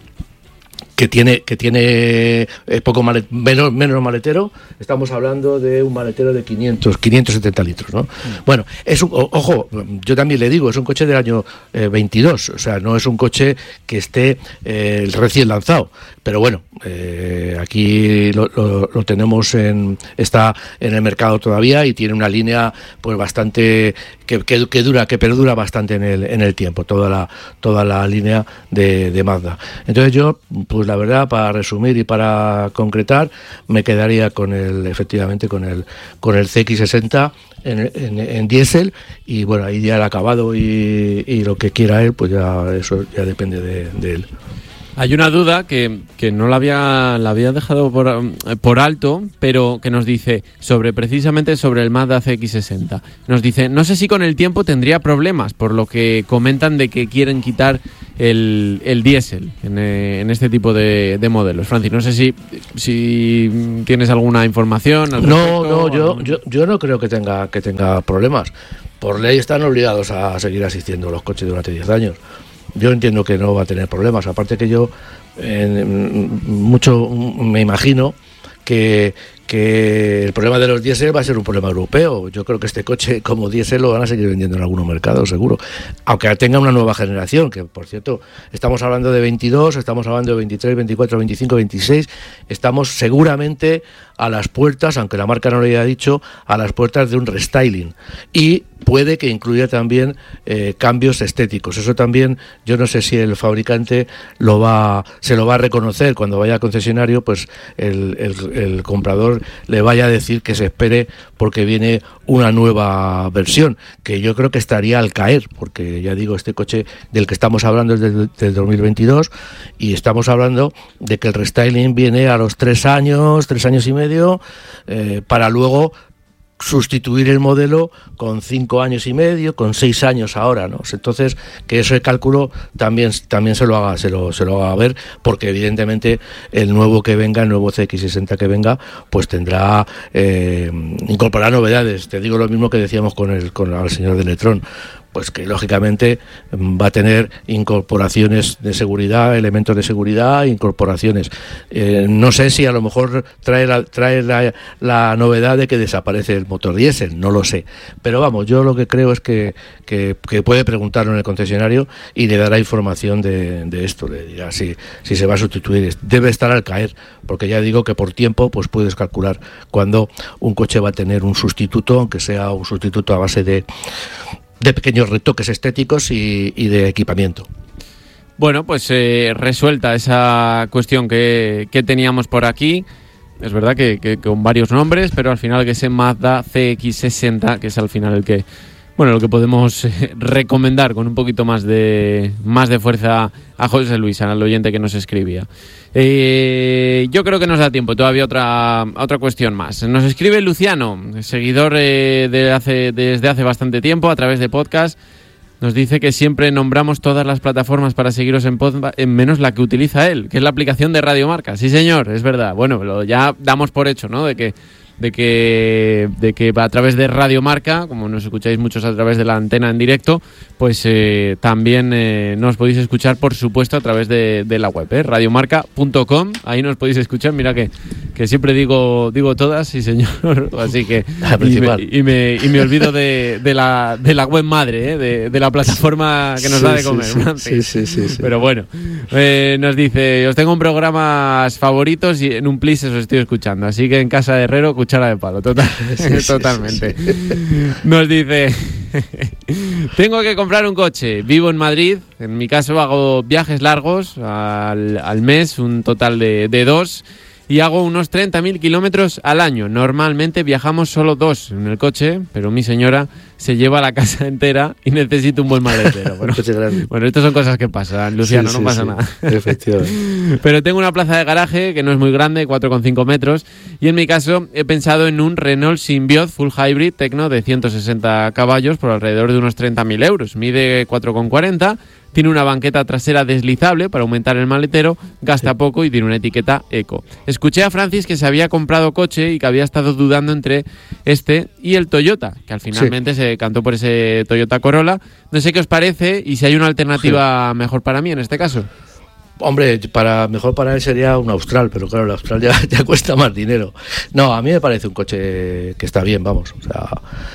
que tiene que tiene eh, poco malet, menos, menos maletero. Estamos hablando de un maletero de quinientos, quinientos setenta litros, ¿no? Mm. Bueno, es un, o, ojo, yo también le digo, es un coche del año eh, veintidós, o sea, no es un coche que esté eh, recién lanzado, pero bueno, eh, aquí lo, lo, lo tenemos en, está en el mercado todavía, y tiene una línea pues bastante que, que, que dura, que perdura bastante en el en el tiempo, toda la toda la línea de, de Mazda. Entonces yo, pues la verdad, para resumir y para concretar, me quedaría con el, efectivamente, con el con el C X sesenta en, en, en diésel, y bueno, ahí ya el acabado y, y lo que quiera él, pues ya eso ya depende de, de él. Hay una duda que, que no la había, la había dejado por, por alto, pero que nos dice sobre precisamente sobre el Mazda C X sesenta. Nos dice, no sé si con el tiempo tendría problemas, por lo que comentan de que quieren quitar el, el diésel en, en este tipo de, de modelos. Francis, no sé si, si tienes alguna información al No, no, yo, yo, yo no creo que tenga, que tenga problemas. Por ley están obligados a seguir asistiendo los coches durante diez años. Yo entiendo que no va a tener problemas, aparte que yo eh, mucho me imagino que, que el problema de los diésel va a ser un problema europeo. Yo creo que este coche como diésel lo van a seguir vendiendo en algunos mercados, seguro, aunque tenga una nueva generación, que por cierto, estamos hablando de veintidós, estamos hablando de veintitrés, veinticuatro, veinticinco, veintiséis, estamos seguramente a las puertas, aunque la marca no lo haya dicho, a las puertas de un restyling, y puede que incluya también eh, cambios estéticos. Eso también, yo no sé si el fabricante lo va, se lo va a reconocer cuando vaya al concesionario, pues el, el, el comprador le vaya a decir que se espere porque viene una nueva versión, que yo creo que estaría al caer, porque ya digo, este coche del que estamos hablando es del, del dos mil veintidós, y estamos hablando de que el restyling viene a los tres años, tres años y medio, eh, para luego sustituir el modelo con cinco años y medio, con seis años ahora, ¿no? Entonces, que ese cálculo también, también se lo haga, se lo, se lo haga ver, porque evidentemente el nuevo que venga, el nuevo C X sesenta que venga, pues tendrá, eh, incorporará novedades. Te digo lo mismo que decíamos con el, con el señor de Letrón. Pues que lógicamente va a tener incorporaciones de seguridad, elementos de seguridad, incorporaciones. Eh, no sé si a lo mejor trae, la, trae la, la novedad de que desaparece el motor diésel, no lo sé. Pero vamos, yo lo que creo es que, que, que puede preguntarlo en el concesionario y le dará información de, de esto, le dirá si, si se va a sustituir. Debe estar al caer, porque ya digo que por tiempo pues puedes calcular cuando un coche va a tener un sustituto, aunque sea un sustituto a base de de pequeños retoques estéticos y, y de equipamiento. Bueno, pues eh, resuelta esa cuestión que, que teníamos por aquí. Es verdad que, que con varios nombres, pero al final que ese Mazda C X sesenta, que es al final el que, bueno, lo que podemos eh, recomendar con un poquito más de más de fuerza a José Luis, al oyente que nos escribía. Eh, yo creo que nos da tiempo todavía otra otra cuestión más. Nos escribe Luciano, seguidor eh, de hace, desde hace bastante tiempo a través de podcast. Nos dice que siempre nombramos todas las plataformas para seguiros en podcast, en menos la que utiliza él, que es la aplicación de Radio Marca. Sí, señor, es verdad. Bueno, lo, ya damos por hecho, ¿no? De que de que de que a través de Radio Marca, como nos escucháis muchos a través de la antena en directo, pues eh, también eh, nos podéis escuchar, por supuesto, a través de, de la web, ¿eh? radiomarca punto com. Ahí nos podéis escuchar. Mira que, que siempre digo digo todas, sí señor. Así que y me, y, me, y me olvido de, de, la, de la web madre, ¿eh? de, de la plataforma que nos sí, da de comer. Sí, sí, sí, sí, sí. Pero bueno, eh, nos dice, os tengo un programas favoritos y en un plis os estoy escuchando. Así que en casa de Herrero, cuchara de palo, total, sí, totalmente. Sí, sí. Nos dice, tengo que comprar un coche, vivo en Madrid, en mi caso hago viajes largos al, al mes, un total de, de dos, y hago unos treinta mil kilómetros al año. Normalmente viajamos solo dos en el coche, pero mi señora se lleva la casa entera y necesito un buen maletero. Bueno, bueno, estas son cosas que pasan, Luciano, sí, no sí, pasa sí. nada. Efectivamente. Pero tengo una plaza de garaje que no es muy grande, cuatro coma cinco metros, y en mi caso he pensado en un Renault Symbiote Full Hybrid Tecno de ciento sesenta caballos por alrededor de unos treinta mil euros. Mide cuatro coma cuarenta. Tiene una banqueta trasera deslizable para aumentar el maletero, gasta poco y tiene una etiqueta eco. Escuché a Francis que se había comprado coche y que había estado dudando entre este y el Toyota, que al finalmente sí. se cantó por ese Toyota Corolla. No sé qué os parece y si hay una alternativa sí. mejor para mí en este caso. Hombre, para mejor para él sería un Austral, pero claro, el Austral ya, ya cuesta más dinero. No, a mí me parece un coche que está bien, vamos. O sea,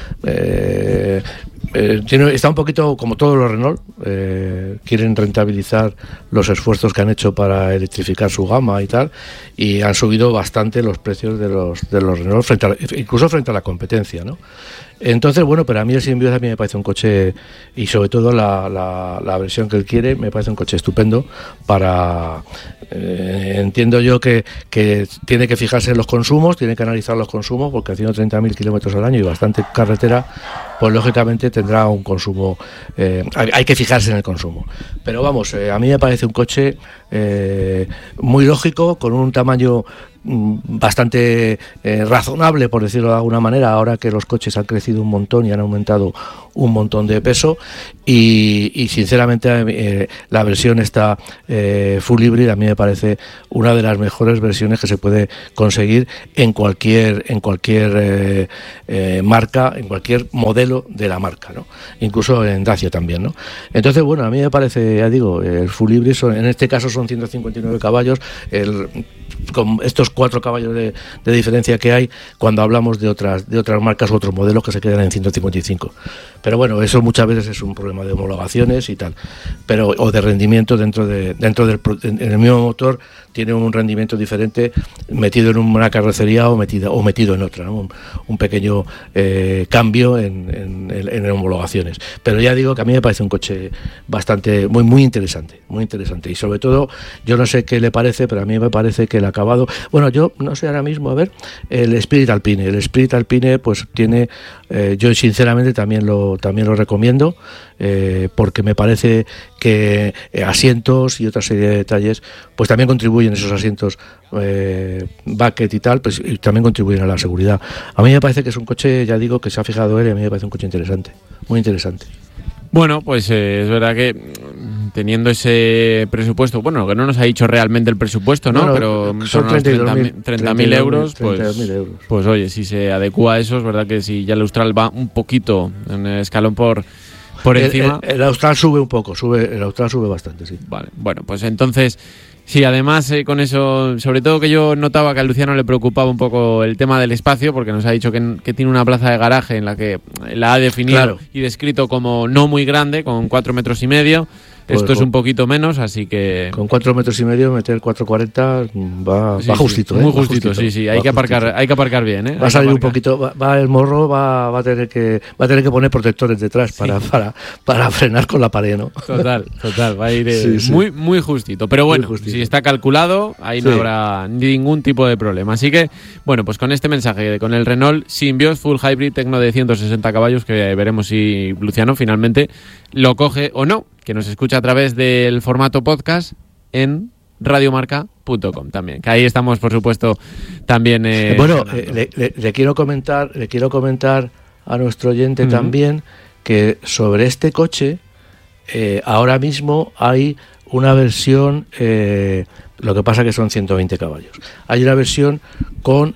eh, eh, tiene, está un poquito como todos los Renault. Eh, quieren rentabilizar los esfuerzos que han hecho para electrificar su gama y tal, y han subido bastante los precios de los de los Renault, frente a, incluso frente a la competencia, ¿no? Entonces, bueno, pero a mí el Symbiote a mí me parece un coche, y sobre todo la, la, la versión que él quiere, me parece un coche estupendo para... Eh, entiendo yo que, que tiene que fijarse en los consumos, tiene que analizar los consumos, porque haciendo treinta mil kilómetros al año y bastante carretera, pues lógicamente tendrá un consumo, eh, hay, hay que fijarse en el consumo. Pero vamos, eh, a mí me parece un coche eh, muy lógico, con un tamaño bastante eh, razonable, por decirlo de alguna manera, ahora que los coches han crecido un montón y han aumentado un montón de peso, y, y sinceramente eh, la versión esta eh, full hybrid a mí me parece una de las mejores versiones que se puede conseguir en cualquier en cualquier eh, eh, marca, en cualquier modelo de la marca, ¿no? Incluso en Dacia también, ¿no? Entonces, bueno, a mí me parece, ya digo, el full hybrid son, en este caso son ciento cincuenta y nueve caballos, el, con estos cuatro caballos de, de diferencia que hay cuando hablamos de otras de otras marcas u otros modelos que se quedan en ciento cincuenta y cinco. Pero bueno, eso muchas veces es un problema de homologaciones y tal, pero o de rendimiento dentro de dentro del en el mismo motor tiene un rendimiento diferente metido en una carrocería o metido o metido en otra, ¿no? un, un pequeño eh, cambio en, en, en, en homologaciones. Pero ya digo que a mí me parece un coche bastante muy muy interesante, muy interesante, y sobre todo yo no sé qué le parece, pero a mí me parece que el acabado, bueno, yo no sé ahora mismo, a ver, el Spirit Alpine, el Spirit Alpine pues tiene, eh, yo sinceramente también lo también lo recomiendo, eh, porque me parece que eh, asientos y otra serie de detalles pues también contribuyen, esos asientos eh, bucket y tal, pues y también contribuyen a la seguridad. A mí me parece que es un coche, ya digo, que se ha fijado él, y a mí me parece un coche interesante, muy interesante. Bueno, pues eh, es verdad que teniendo ese presupuesto, bueno, que no nos ha dicho realmente el presupuesto, ¿no? Bueno, pero son treinta mil euros, pues, euros, pues oye, si se adecua a eso, es verdad que si ya el Austral va un poquito en el escalón por, por encima. El, el, el Austral sube un poco, sube, el Austral sube bastante, sí. Vale, bueno, pues entonces... Sí, además eh, con eso, sobre todo que yo notaba que a Luciano le preocupaba un poco el tema del espacio, porque nos ha dicho que, que tiene una plaza de garaje en la que la ha definido claro. y descrito como no muy grande, con cuatro metros y medio. Pues Esto con, es un poquito menos, así que... Con cuatro metros y medio, meter cuatro cuarenta va, sí, va justito. Sí, ¿eh? Muy va justito, justito, sí, sí. Hay que, aparcar, hay que aparcar bien, ¿eh? Va a salir un poquito, va, va el morro, va, va, a tener que, va a tener que poner protectores detrás sí. para, para, para frenar con la pared, ¿no? Total, total. Va a ir eh, sí, sí. muy muy justito. Pero bueno, si está calculado, ahí sí. no habrá ningún tipo de problema. Así que, bueno, pues con este mensaje, con el Renault Symbioz Full Hybrid Tecno de ciento sesenta caballos, que veremos si Luciano finalmente lo coge o no, que nos escucha a través del formato podcast en radiomarca punto com también, que ahí estamos, por supuesto, también eh, bueno, eh, le, le, le quiero comentar le quiero comentar a nuestro oyente uh-huh. también que sobre este coche eh, ahora mismo hay una versión, eh, lo que pasa que son ciento veinte caballos. Hay una versión con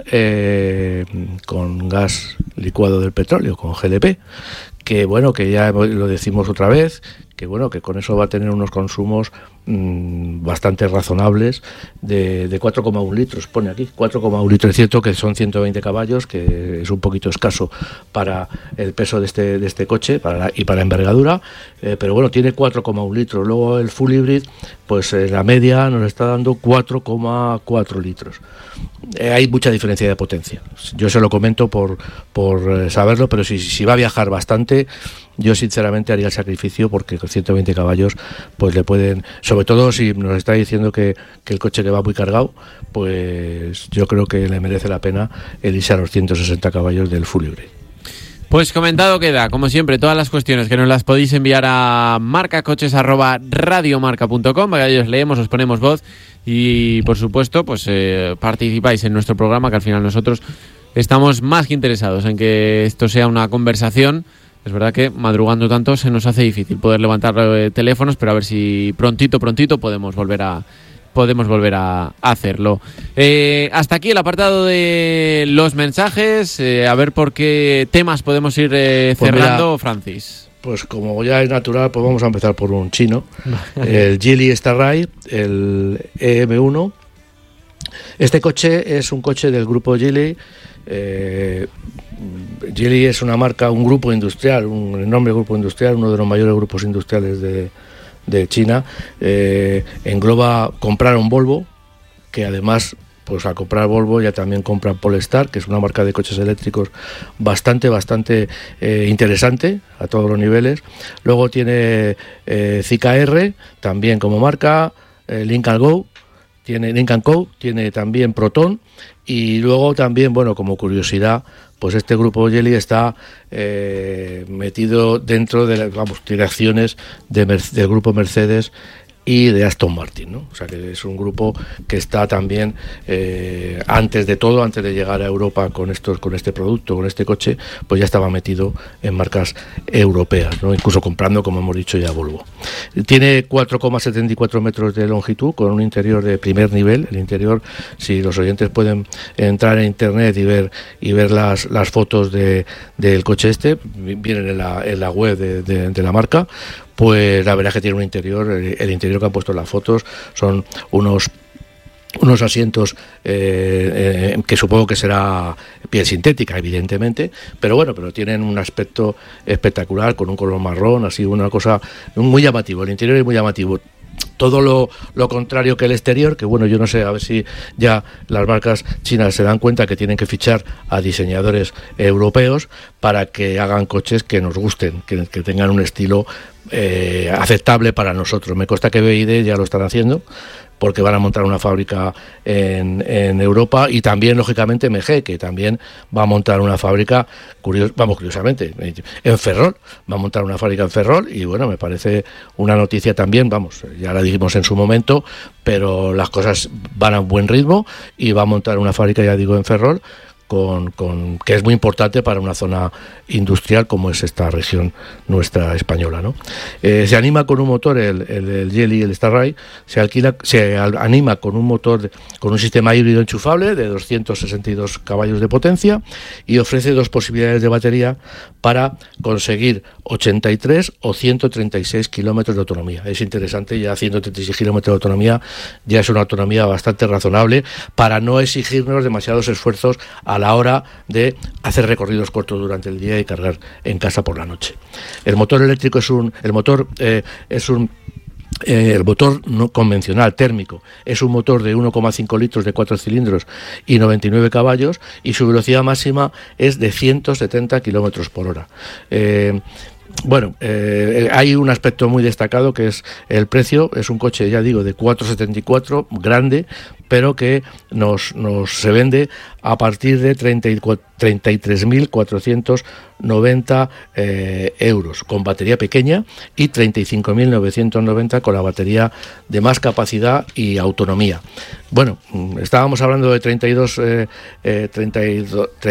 eh, con gas licuado del petróleo, con G L P, que bueno, que ya lo decimos otra vez, que bueno, que con eso va a tener unos consumos mmm, bastante razonables de, de cuatro coma uno litros, pone aquí, cuatro coma uno litros. Es cierto que son ciento veinte caballos, que es un poquito escaso para el peso de este de este coche para la, y para la envergadura, eh, pero bueno, tiene cuatro coma uno litros. Luego el Full Hybrid, pues en la media nos está dando cuatro coma cuatro litros. Eh, hay mucha diferencia de potencia. Yo se lo comento por, por eh, saberlo, pero si, si va a viajar bastante, yo sinceramente haría el sacrificio, porque con ciento veinte caballos pues le pueden, sobre todo si nos está diciendo que, que el coche que va muy cargado, pues yo creo que le merece la pena el irse a los ciento sesenta caballos del Full Hybrid. Pues comentado queda, como siempre, todas las cuestiones que nos las podéis enviar a marcacoches arroba radiomarca punto com, para que ellos leemos, os ponemos voz y, por supuesto, pues eh, participáis en nuestro programa, que al final nosotros estamos más que interesados en que esto sea una conversación. Es verdad que madrugando tanto se nos hace difícil poder levantar eh, teléfonos, pero a ver si prontito, prontito podemos volver a... podemos volver a hacerlo. Eh, hasta aquí el apartado de los mensajes. Eh, a ver por qué temas podemos ir eh, cerrando, pues mira, Francis. Pues como ya es natural, pues vamos a empezar por un chino. El Geely Starride, el E M uno. Este coche es un coche del grupo Geely. Eh, Geely es una marca, un grupo industrial, un enorme grupo industrial, uno de los mayores grupos industriales de de China. Eh, engloba, compraron Volvo, que además, pues al comprar Volvo ya también compran Polestar, que es una marca de coches eléctricos bastante, bastante eh, interesante a todos los niveles. Luego tiene eh, Z K R, también como marca, eh, Lincoln Go, tiene Lincoln Co, tiene también Proton, y luego también, bueno, como curiosidad, pues este grupo Geely está eh, metido dentro de, vamos, direcciones de Mercedes, del grupo Mercedes y de Aston Martin, ¿no? O sea que es un grupo que está también eh, antes de todo, antes de llegar a Europa con estos, con este producto, con este coche, pues ya estaba metido en marcas europeas, ¿no? Incluso comprando, como hemos dicho, ya Volvo. Tiene cuatro coma setenta y cuatro metros de longitud, con un interior de primer nivel. El interior, si los oyentes pueden entrar en internet y ver y ver las, las fotos de, del coche este, vienen en la, en la web de, de, de la marca. Pues la verdad es que tiene un interior, el, el interior que han puesto en las fotos son unos unos asientos eh, eh, que supongo que será piel sintética, evidentemente, pero bueno, pero tienen un aspecto espectacular, con un color marrón, así una cosa muy llamativo. El interior es muy llamativo. Todo lo, lo contrario que el exterior, que bueno, yo no sé, a ver si ya las marcas chinas se dan cuenta que tienen que fichar a diseñadores europeos para que hagan coches que nos gusten, que, que tengan un estilo eh, aceptable para nosotros. Me consta que B Y D ya lo están haciendo, porque van a montar una fábrica en, en Europa, y también, lógicamente, M G, que también va a montar una fábrica, curios, vamos, curiosamente, en Ferrol, va a montar una fábrica en Ferrol, y bueno, me parece una noticia también, vamos, ya la dijimos en su momento, pero las cosas van a buen ritmo, y va a montar una fábrica, ya digo, en Ferrol, Con, con, que es muy importante para una zona industrial como es esta región nuestra española, ¿no? Eh, se anima con un motor, el, el, el Geely, el Starray, se alquila, se al, anima con un motor, de, con un sistema híbrido enchufable de doscientos sesenta y dos caballos de potencia, y ofrece dos posibilidades de batería para conseguir ochenta y tres o ciento treinta y seis kilómetros de autonomía. Es interesante, ya ciento treinta y seis kilómetros de autonomía ya es una autonomía bastante razonable para no exigirnos demasiados esfuerzos a la hora de hacer recorridos cortos durante el día y cargar en casa por la noche. El motor eléctrico es un, el motor eh, es un Eh, el motor no convencional, térmico, es un motor de uno coma cinco litros de cuatro cilindros y noventa y nueve caballos, y su velocidad máxima es de ciento setenta kilómetros por hora. Eh, Bueno, eh, hay un aspecto muy destacado que es el precio. Es un coche, ya digo, de cuatro setenta y cuatro, grande, pero que nos, nos se vende a partir de treinta y tres mil cuatrocientos noventa eh, euros, con batería pequeña, y treinta y cinco mil novecientos noventa con la batería de más capacidad y autonomía. Bueno, estábamos hablando de treinta y dos, eh, eh, treinta y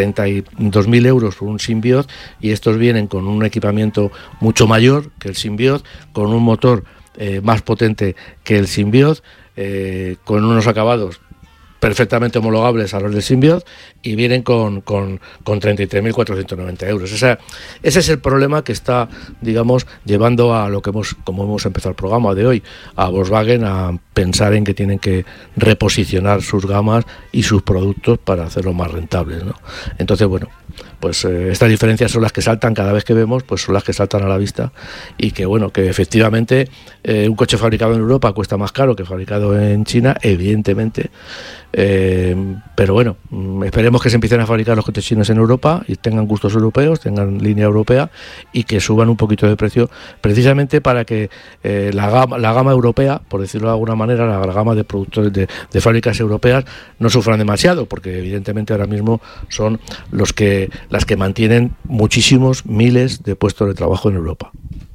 dos mil euros por un Symbioz, y estos vienen con un equipamiento mucho mayor que el Symbioz, con un motor eh, más potente que el Symbioz, eh, con unos acabados perfectamente homologables a los del Symbioz, y vienen con, con, con treinta y tres mil cuatrocientos noventa euros. O sea, ese es el problema que está, digamos, llevando a lo que hemos, como hemos empezado el programa de hoy, a Volkswagen a pensar en que tienen que reposicionar sus gamas y sus productos para hacerlos más rentables, ¿no? Entonces, bueno, pues eh, estas diferencias son las que saltan cada vez que vemos, pues son las que saltan a la vista, y que, bueno, que efectivamente eh, un coche fabricado en Europa cuesta más caro que fabricado en China, evidentemente. Eh, pero bueno, esperemos que se empiecen a fabricar los coches chinos en Europa y tengan gustos europeos, tengan línea europea, y que suban un poquito de precio, precisamente para que eh, la gama, la gama europea, por decirlo de alguna manera, la, la gama de productores de, de fábricas europeas no sufran demasiado, porque evidentemente ahora mismo son los que las que mantienen muchísimos miles de puestos de trabajo en Europa.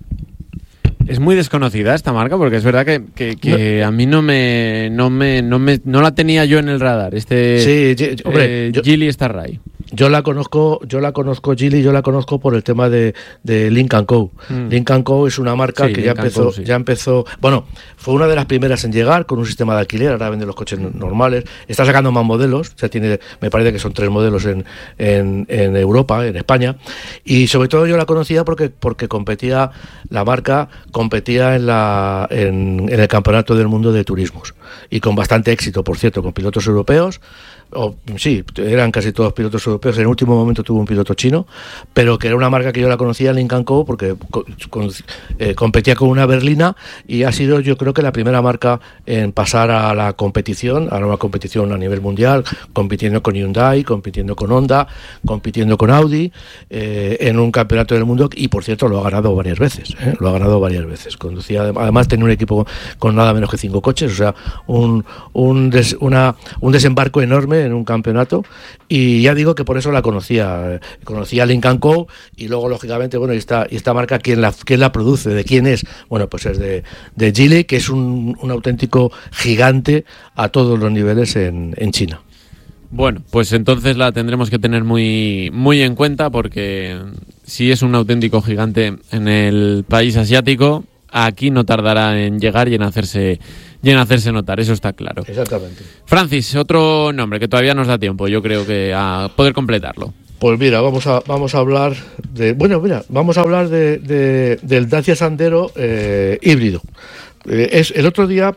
Es muy desconocida esta marca, porque es verdad que, que, que no. a mí no me, no me, no me, no la tenía yo en el radar. Este, sí, hombre, eh, Geely Starray. Yo la conozco, yo la conozco Geely, yo la conozco por el tema de, de Lynk and Co. Mm. Lynk and Co es una marca sí, que ya empezó, Co, sí. ya empezó, bueno, fue una de las primeras en llegar con un sistema de alquiler. Ahora vende los coches normales, está sacando más modelos, o sea, tiene, me parece que son tres modelos en, en, en Europa, en España, y sobre todo yo la conocía porque, porque competía, la marca competía en, la, en, en el Campeonato del Mundo de Turismos, y con bastante éxito, por cierto, con pilotos europeos. O, sí, eran casi todos pilotos europeos. En el último momento tuvo un piloto chino, pero que era una marca que yo la conocía, Lynk and Co, porque con, con, eh, competía con una berlina, y ha sido, yo creo, que la primera marca en pasar a la competición, a una competición a nivel mundial, compitiendo con Hyundai, compitiendo con Honda, compitiendo con Audi, eh, en un campeonato del mundo, y por cierto lo ha ganado varias veces, ¿eh? lo ha ganado varias veces. Conducía, además tenía un equipo con nada menos que cinco coches, o sea, un, un, des, una, un desembarco enorme en un campeonato, y ya digo que por eso la conocía, conocía Lynk and Co, y luego lógicamente, bueno, y esta, y esta marca, ¿quién la, quién la produce? ¿De quién es? Bueno, pues es de, de Geely, que es un, un auténtico gigante a todos los niveles en, en China. Bueno, pues entonces la tendremos que tener muy, muy en cuenta, porque si es un auténtico gigante en el país asiático, aquí no tardará en llegar y en hacerse y en hacerse notar, eso está claro. Exactamente. Francis, otro nombre que todavía nos da tiempo, yo creo, que a poder completarlo. Pues mira, vamos a vamos a hablar de bueno, mira, vamos a hablar de, de del Dacia Sandero eh, híbrido. Eh, es el otro día,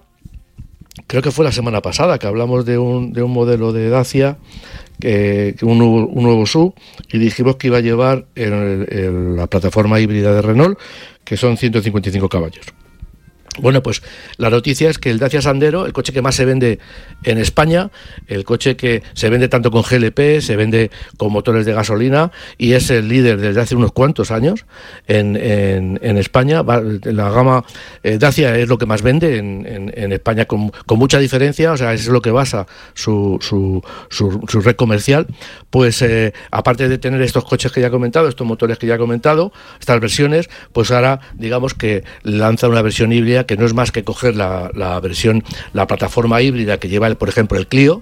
creo que fue la semana pasada, que hablamos de un de un modelo de Dacia, que, que un, un nuevo S U V, y dijimos que iba a llevar el, el, la plataforma híbrida de Renault, que son ciento cincuenta y cinco caballos. Bueno, pues la noticia es que el Dacia Sandero, el coche que más se vende en España, el coche que se vende tanto con G L P, se vende con motores de gasolina y es el líder desde hace unos cuantos años en, en, en España. La gama eh, Dacia es lo que más vende en, en, en España con, con mucha diferencia, o sea, es lo que basa su, su, su, su red comercial. Pues eh, aparte de tener estos coches que ya he comentado, estos motores que ya he comentado, estas versiones, pues ahora digamos que lanza una versión híbrida que no es más que coger la, la versión, la plataforma híbrida que lleva, el, por ejemplo, el Clio,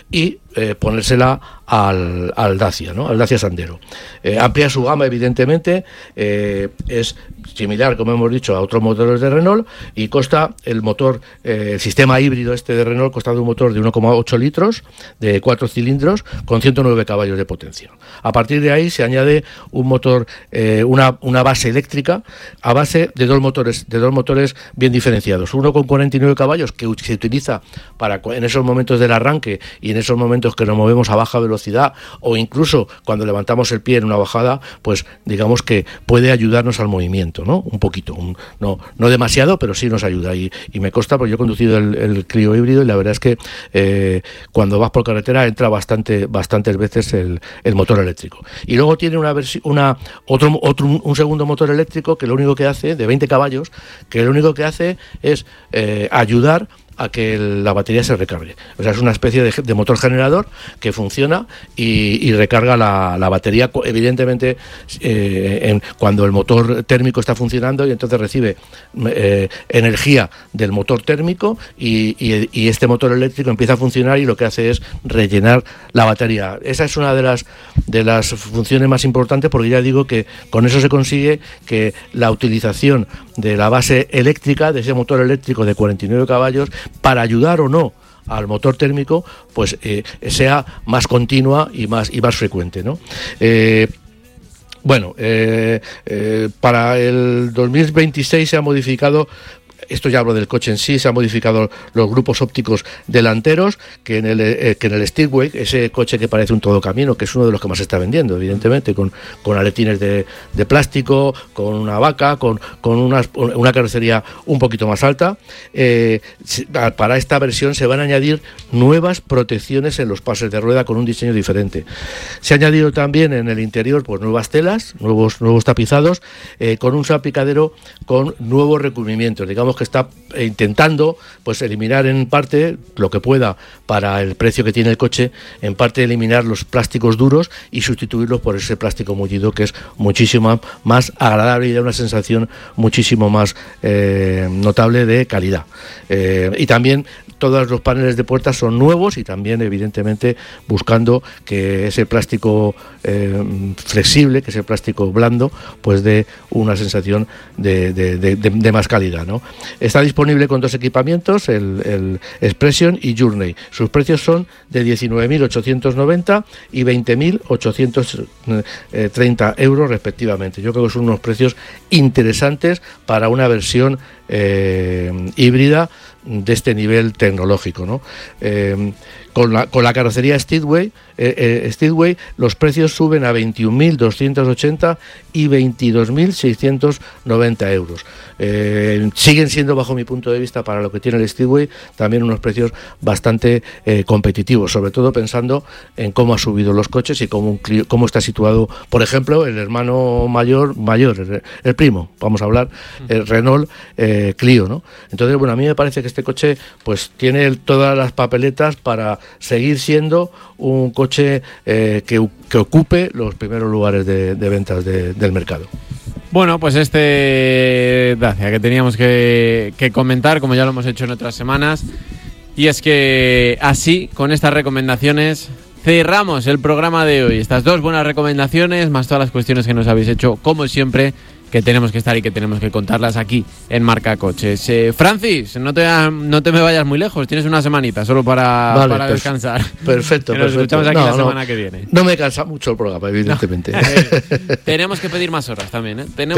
y eh, ponérsela al, al Dacia, ¿no? Al Dacia Sandero. Eh, amplía su gama, evidentemente, eh, es similar, como hemos dicho, a otros motores de Renault, y consta el motor, eh, el sistema híbrido este de Renault consta de un motor de uno coma ocho litros, de cuatro cilindros, con ciento nueve caballos de potencia. A partir de ahí se añade un motor, eh, una, una base eléctrica a base de dos motores, de dos motores bien diferenciados. Uno con cuarenta y nueve caballos que se utiliza para en esos momentos del arranque y en esos momentos que nos movemos a baja velocidad, o incluso cuando levantamos el pie en una bajada, pues digamos que puede ayudarnos al movimiento, ¿no? Un poquito, un, no, no demasiado, pero sí nos ayuda. Y, y me consta, porque yo he conducido el, el Clio híbrido y la verdad es que eh, cuando vas por carretera entra bastante, bastantes veces el, el motor eléctrico. Y luego tiene una versión, una otro, otro un segundo motor eléctrico que lo único que hace, de veinte caballos, que lo único que hace es eh, ayudar a que la batería se recargue. O sea, es una especie de, de motor generador que funciona y, y recarga la, la batería, evidentemente, eh, en, cuando el motor térmico está funcionando, y entonces recibe eh, energía del motor térmico y, y, y este motor eléctrico empieza a funcionar y lo que hace es rellenar la batería. Esa es una de las, de las funciones más importantes, porque ya digo que con eso se consigue que la utilización de la base eléctrica, de ese motor eléctrico de cuarenta y nueve caballos, para ayudar o no al motor térmico, pues eh, sea más continua y más y más frecuente, ¿no? Eh, bueno, eh, eh, para el dos mil veintiséis se ha modificado. Esto ya hablo del coche en sí, se han modificado los grupos ópticos delanteros, que en el eh, que en el Steelway, ese coche que parece un todocamino, que es uno de los que más se está vendiendo, evidentemente, con, con aletines de, de plástico, con una vaca, con, con una, una carrocería un poquito más alta. Eh, para esta versión se van a añadir nuevas protecciones en los pases de rueda con un diseño diferente. Se ha añadido también en el interior pues nuevas telas, nuevos, nuevos tapizados, eh, con un salpicadero con nuevos recubrimientos, digamos que está intentando pues eliminar en parte lo que pueda para el precio que tiene el coche, en parte eliminar los plásticos duros y sustituirlos por ese plástico mullido, que es muchísimo más agradable y da una sensación muchísimo más eh, notable de calidad. Eh, y también todos los paneles de puertas son nuevos y también evidentemente buscando que ese plástico eh, flexible, que ese plástico blando, pues dé una sensación de, de, de, de más calidad, ¿no? Está disponible con dos equipamientos, el, el Expression y Journey. Sus precios son de diecinueve mil ochocientos noventa y veinte mil ochocientos treinta euros respectivamente. Yo creo que son unos precios interesantes para una versión eh, híbrida de este nivel tecnológico, ¿no? Eh, con la con la carrocería Steelway, eh, eh, Steelway los precios suben a veintiún mil doscientos ochenta y veintidós mil seiscientos noventa euros. Eh, siguen siendo, bajo mi punto de vista, para lo que tiene el Steelway, también unos precios bastante eh, competitivos, sobre todo pensando en cómo ha subido los coches y cómo, un Clio, cómo está situado, por ejemplo, el hermano mayor, mayor el, el primo, vamos a hablar, el Renault eh, Clio, ¿no? Entonces, bueno, a mí me parece que este coche pues tiene todas las papeletas para seguir siendo un coche eh, que, que ocupe los primeros lugares de, de ventas de, del mercado. Bueno, pues este Dacia que teníamos que, que comentar, como ya lo hemos hecho en otras semanas, y es que así, con estas recomendaciones, cerramos el programa de hoy. Estas dos buenas recomendaciones, más todas las cuestiones que nos habéis hecho, como siempre, que tenemos que estar y que tenemos que contarlas aquí en Marca Coches. Eh, Francis, no te, no te me vayas muy lejos, tienes una semanita solo para, vale, para perf- descansar. Perfecto, que nos perfecto. escuchamos aquí no, la no, semana que viene. No me cansa mucho el programa, evidentemente. No. Eh, tenemos que pedir más horas también, ¿eh? Tenemos